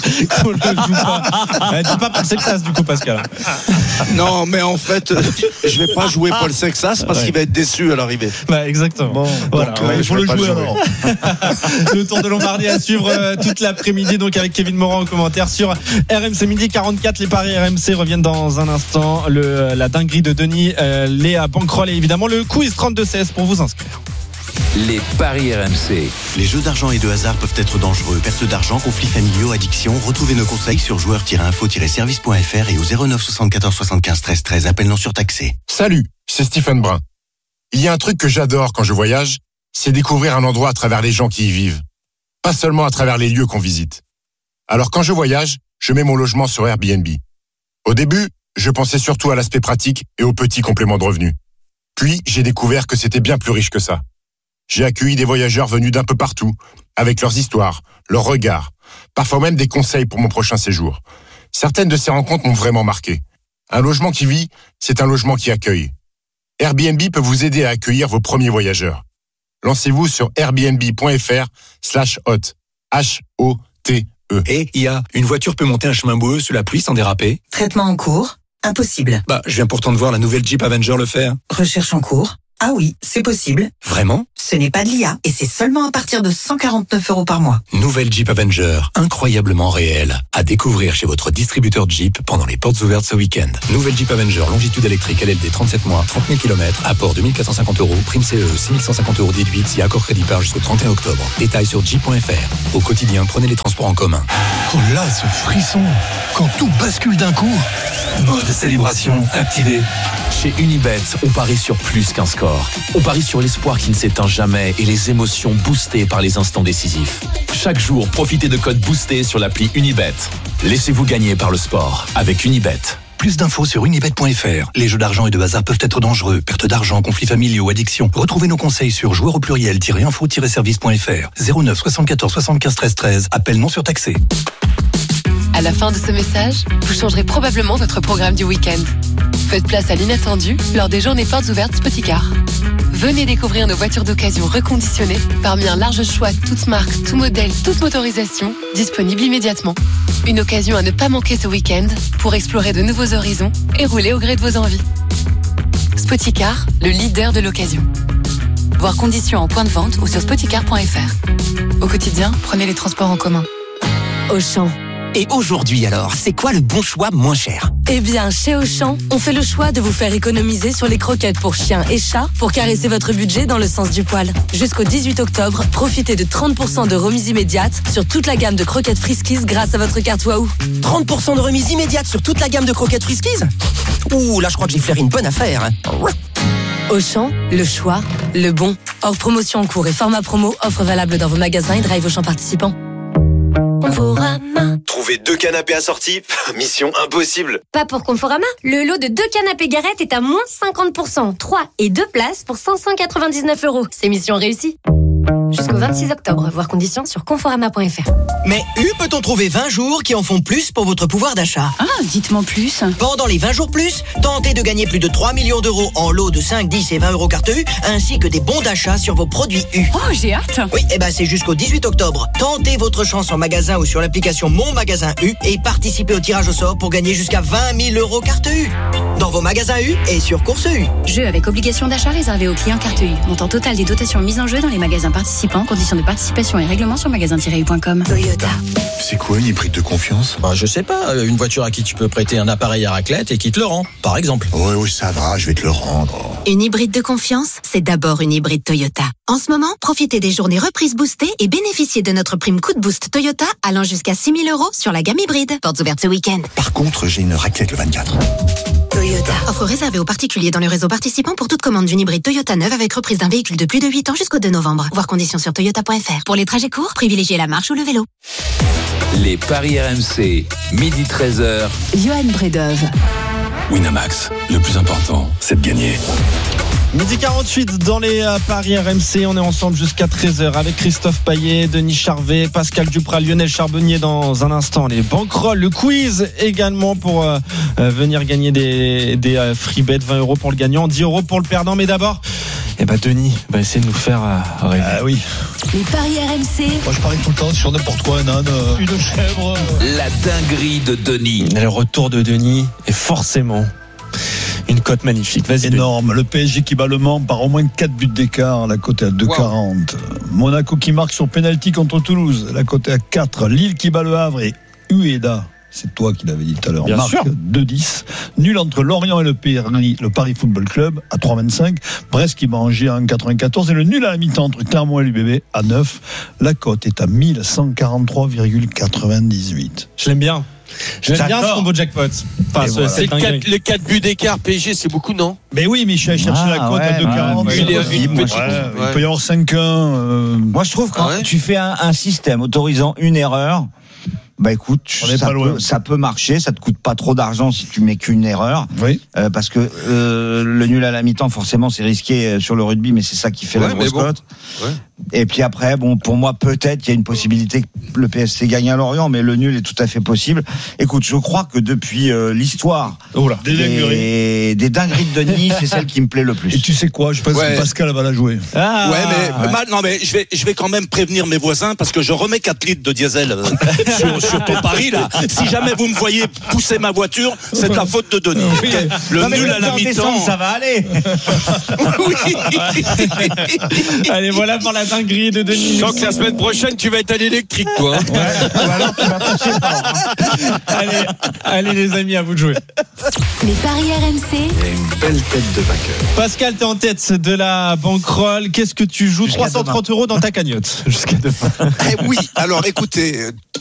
qu'on ne joue pas. Eh, dis pas Paul Sexas du coup, Pascal. Non, mais en fait, je vais pas jouer Paul Sexas parce ouais. qu'il va être déçu à l'arrivée. Bah, exactement. Bon, voilà, donc, ouais, il faut le jouer, jouer alors. Le Tour de Lombardie à suivre euh, toute l'après-midi, donc avec Kevin Morin en commentaire sur R M C midi quarante-quatre. Les paris R M C reviennent dans un instant. Le, la dinguerie de Denis, euh, Léa Banquerolle et évidemment le quiz trente-deux seize pour vous inscrire. Les paris R M C. Les jeux d'argent et de hasard peuvent être dangereux. Perte d'argent, conflits familiaux, addiction. Retrouvez nos conseils sur joueurs tiret info tiret service point f r et au zéro neuf soixante-quatorze soixante-quinze treize treize. Appel non surtaxé. Salut, c'est Stephen Brun. Il y a un truc que j'adore quand je voyage, c'est découvrir un endroit à travers les gens qui y vivent. Pas seulement à travers les lieux qu'on visite. Alors quand je voyage, je mets mon logement sur Airbnb. Au début, je pensais surtout à l'aspect pratique et aux petits compléments de revenus. Puis, j'ai découvert que c'était bien plus riche que ça. J'ai accueilli des voyageurs venus d'un peu partout, avec leurs histoires, leurs regards, parfois même des conseils pour mon prochain séjour. Certaines de ces rencontres m'ont vraiment marqué. Un logement qui vit, c'est un logement qui accueille. Airbnb peut vous aider à accueillir vos premiers voyageurs. Lancez-vous sur airbnb.fr slash hot. H O T E. Et I A, une voiture peut monter un chemin boueux sous la pluie sans déraper? Traitement en cours? Impossible. Bah, je viens pourtant de voir la nouvelle Jeep Avenger le faire. Recherche en cours? Ah oui, c'est possible. Vraiment? Ce n'est pas de l'I A et c'est seulement à partir de cent quarante-neuf euros par mois. Nouvelle Jeep Avenger, incroyablement réelle. À découvrir chez votre distributeur Jeep pendant les portes ouvertes ce week-end. Nouvelle Jeep Avenger, longitude électrique L L D trente-sept mois, trente mille kilomètres, apport deux mille quatre cent cinquante euros, prime C E, six mille cent cinquante euros déduite si accord crédit par jusqu'au trente et un octobre. Détails sur jeep point f r. Au quotidien, prenez les transports en commun. Oh là, ce frisson, quand tout bascule d'un coup. Mode célébration activé. Chez Unibet, on parie sur plus qu'un score. On parie sur l'espoir qui ne s'éteint jamais et les émotions boostées par les instants décisifs. Chaque jour, profitez de codes boostés sur l'appli Unibet. Laissez-vous gagner par le sport avec Unibet. Plus d'infos sur unibet point f r. Les jeux d'argent et de hasard peuvent être dangereux. Perte d'argent, conflits familiaux, addiction. Retrouvez nos conseils sur joueurs au pluriel info service point f r. zéro neuf soixante-quatorze soixante-quinze treize treize. Appel non surtaxé. À la fin de ce message, vous changerez probablement votre programme du week-end. Faites place à l'inattendu lors des journées portes ouvertes Spoticar. Venez découvrir nos voitures d'occasion reconditionnées parmi un large choix toutes marques, tout modèle, toute motorisation, disponible immédiatement. Une occasion à ne pas manquer ce week-end pour explorer de nouveaux horizons et rouler au gré de vos envies. Spoticar, le leader de l'occasion. Voir conditions en point de vente ou sur spoticar point f r. Au quotidien, prenez les transports en commun. Auchan. Et aujourd'hui alors, c'est quoi le bon choix moins cher? Eh bien, chez Auchan, on fait le choix de vous faire économiser sur les croquettes pour chiens et chats pour caresser votre budget dans le sens du poil. Jusqu'au dix-huit octobre, profitez de trente pour cent de remise immédiate sur toute la gamme de croquettes Friskies grâce à votre carte Wahoo. trente pour cent de remise immédiate sur toute la gamme de croquettes Friskies? Ouh, là je crois que j'ai flairé une bonne affaire. Auchan, le choix, le bon. Hors promotion en cours et format promo, offre valable dans vos magasins et drive Auchan participants. Conforama. Trouver deux canapés assortis, mission impossible. Pas pour Conforama. Le lot de deux canapés Garrett est à moins cinquante pour cent. trois et deux places pour cinq cent quatre-vingt-dix-neuf euros. C'est mission réussie. Jusqu'au vingt-six octobre, voir conditions sur conforama point f r. Mais U peut-on trouver vingt jours qui en font plus pour votre pouvoir d'achat? Ah, dites-moi plus. Pendant les vingt jours plus, tentez de gagner plus de trois millions d'euros en lots de cinq, dix et vingt euros carte U, ainsi que des bons d'achat sur vos produits U. Oh, j'ai hâte. Oui, et ben c'est jusqu'au dix-huit octobre. Tentez votre chance en magasin ou sur l'application Mon Magasin U et participez au tirage au sort pour gagner jusqu'à vingt mille euros carte U. Dans vos magasins U et sur Course U. Jeu avec obligation d'achat réservé aux clients carte U. Montant total des dotations mises en jeu dans les magasins participants. Conditions de participation et règlements sur magasin tiret u point com. Toyota. C'est quoi une hybride de confiance? Bah, je sais pas, une voiture à qui tu peux prêter un appareil à raclette et qui te le rend, par exemple. Ouais, ouais, ça va, je vais te le rendre. Une hybride de confiance, c'est d'abord une hybride Toyota. En ce moment, profitez des journées reprises boostées et bénéficiez de notre prime coup de boost Toyota allant jusqu'à six mille euros sur la gamme hybride. Portes ouvertes ce week-end. Par contre, j'ai une raclette le vingt-quatre. Toyota. Offre réservée aux particuliers dans le réseau participant pour toute commande d'une hybride Toyota neuve avec reprise d'un véhicule de plus de huit ans jusqu'au deux novembre. Voir conditions sur toyota point f r. Pour les trajets courts, privilégiez la marche ou le vélo. Les paris R M C, midi treize heures. Johan Bredov. Winamax, le plus important, c'est de gagner. Midi quarante-huit dans les euh, paris R M C, on est ensemble jusqu'à treize heures avec Christophe Payet, Denis Charvet, Pascal Duprat, Lionel Charbonnier dans un instant. Les banquerolles, le quiz également pour euh, euh, venir gagner des, des euh, free bets, vingt euros pour le gagnant, dix euros pour le perdant. Mais d'abord, eh ben Denis va essayer de nous faire euh, rêver. Ah oui. Les paris R M C. Moi, je parie tout le temps sur n'importe quoi, un âne, une chèvre. La dinguerie de Denis. Le retour de Denis est forcément une cote magnifique. Vas-y. Énorme. Le P S G qui bat le Mans par au moins quatre buts d'écart. La cote est à deux virgule quarante. Wow. Monaco qui marque sur penalty contre Toulouse. La cote est à quatre. Lille qui bat le Havre et Ueda. C'est toi qui l'avais dit tout à l'heure. Bien marque sûr. deux virgule dix. Nul entre Lorient et le Paris, le Paris Football Club à trois virgule vingt-cinq. Brest qui bat Angers à un virgule quatre-vingt-quatorze. Et le nul à la mi-temps entre Clermont et l'U B B à neuf. La cote est à mille cent quarante-trois virgule quatre-vingt-dix-huit. Je l'aime bien. J'aime bien ce combo jackpot. Enfin, voilà. C'est quatre, les quatre buts d'écart P S G, c'est beaucoup, non? Mais oui, mais je suis allé chercher ah, la cote ouais, à deux virgule quarante. Ouais, Ouais, ouais, ouais, ouais, ouais, il peut y avoir cinq un. Euh... Moi, je trouve que quand ah ouais tu fais un, un système autorisant une erreur, bah écoute, ça peut, ça peut marcher, ça te coûte pas trop d'argent si tu mets qu'une erreur. Oui. Euh, parce que euh, le nul à la mi-temps, forcément, c'est risqué sur le rugby, mais c'est ça qui fait ouais, la grosse bon. cote. Ouais. Et puis après, bon, pour moi, peut-être qu'il y a une possibilité que le P S C gagne à Lorient, mais le nul est tout à fait possible. Écoute, je crois que depuis euh, l'histoire oh là, des, des, des dingueries de Denis, c'est celle qui me plaît le plus. Et tu sais quoi, je pense ouais. que Pascal va la jouer. Ah, ouais, mais, ouais. non, mais je vais, je vais quand même prévenir mes voisins parce que je remets quatre litres de diesel euh, sur, sur ton pari là. Si jamais vous me voyez pousser ma voiture, c'est de la faute de Denis. Oui. Le non, nul à la mi-temps, ça va aller. Oui. Allez, voilà pour la dinguerie de Denis. Donc la semaine prochaine, tu vas être à l'électrique, toi. Hein. Ouais. Alors tu vas pousser pas. Allez, allez les amis, à vous de jouer. Les paris R M C. Il y a une belle tête de vainqueur. Pascal, t'es en tête de la bankroll. Qu'est-ce que tu joues? Trois cent trente euros dans ta cagnotte. Jusqu'à demain. Eh oui. Alors, écoutez,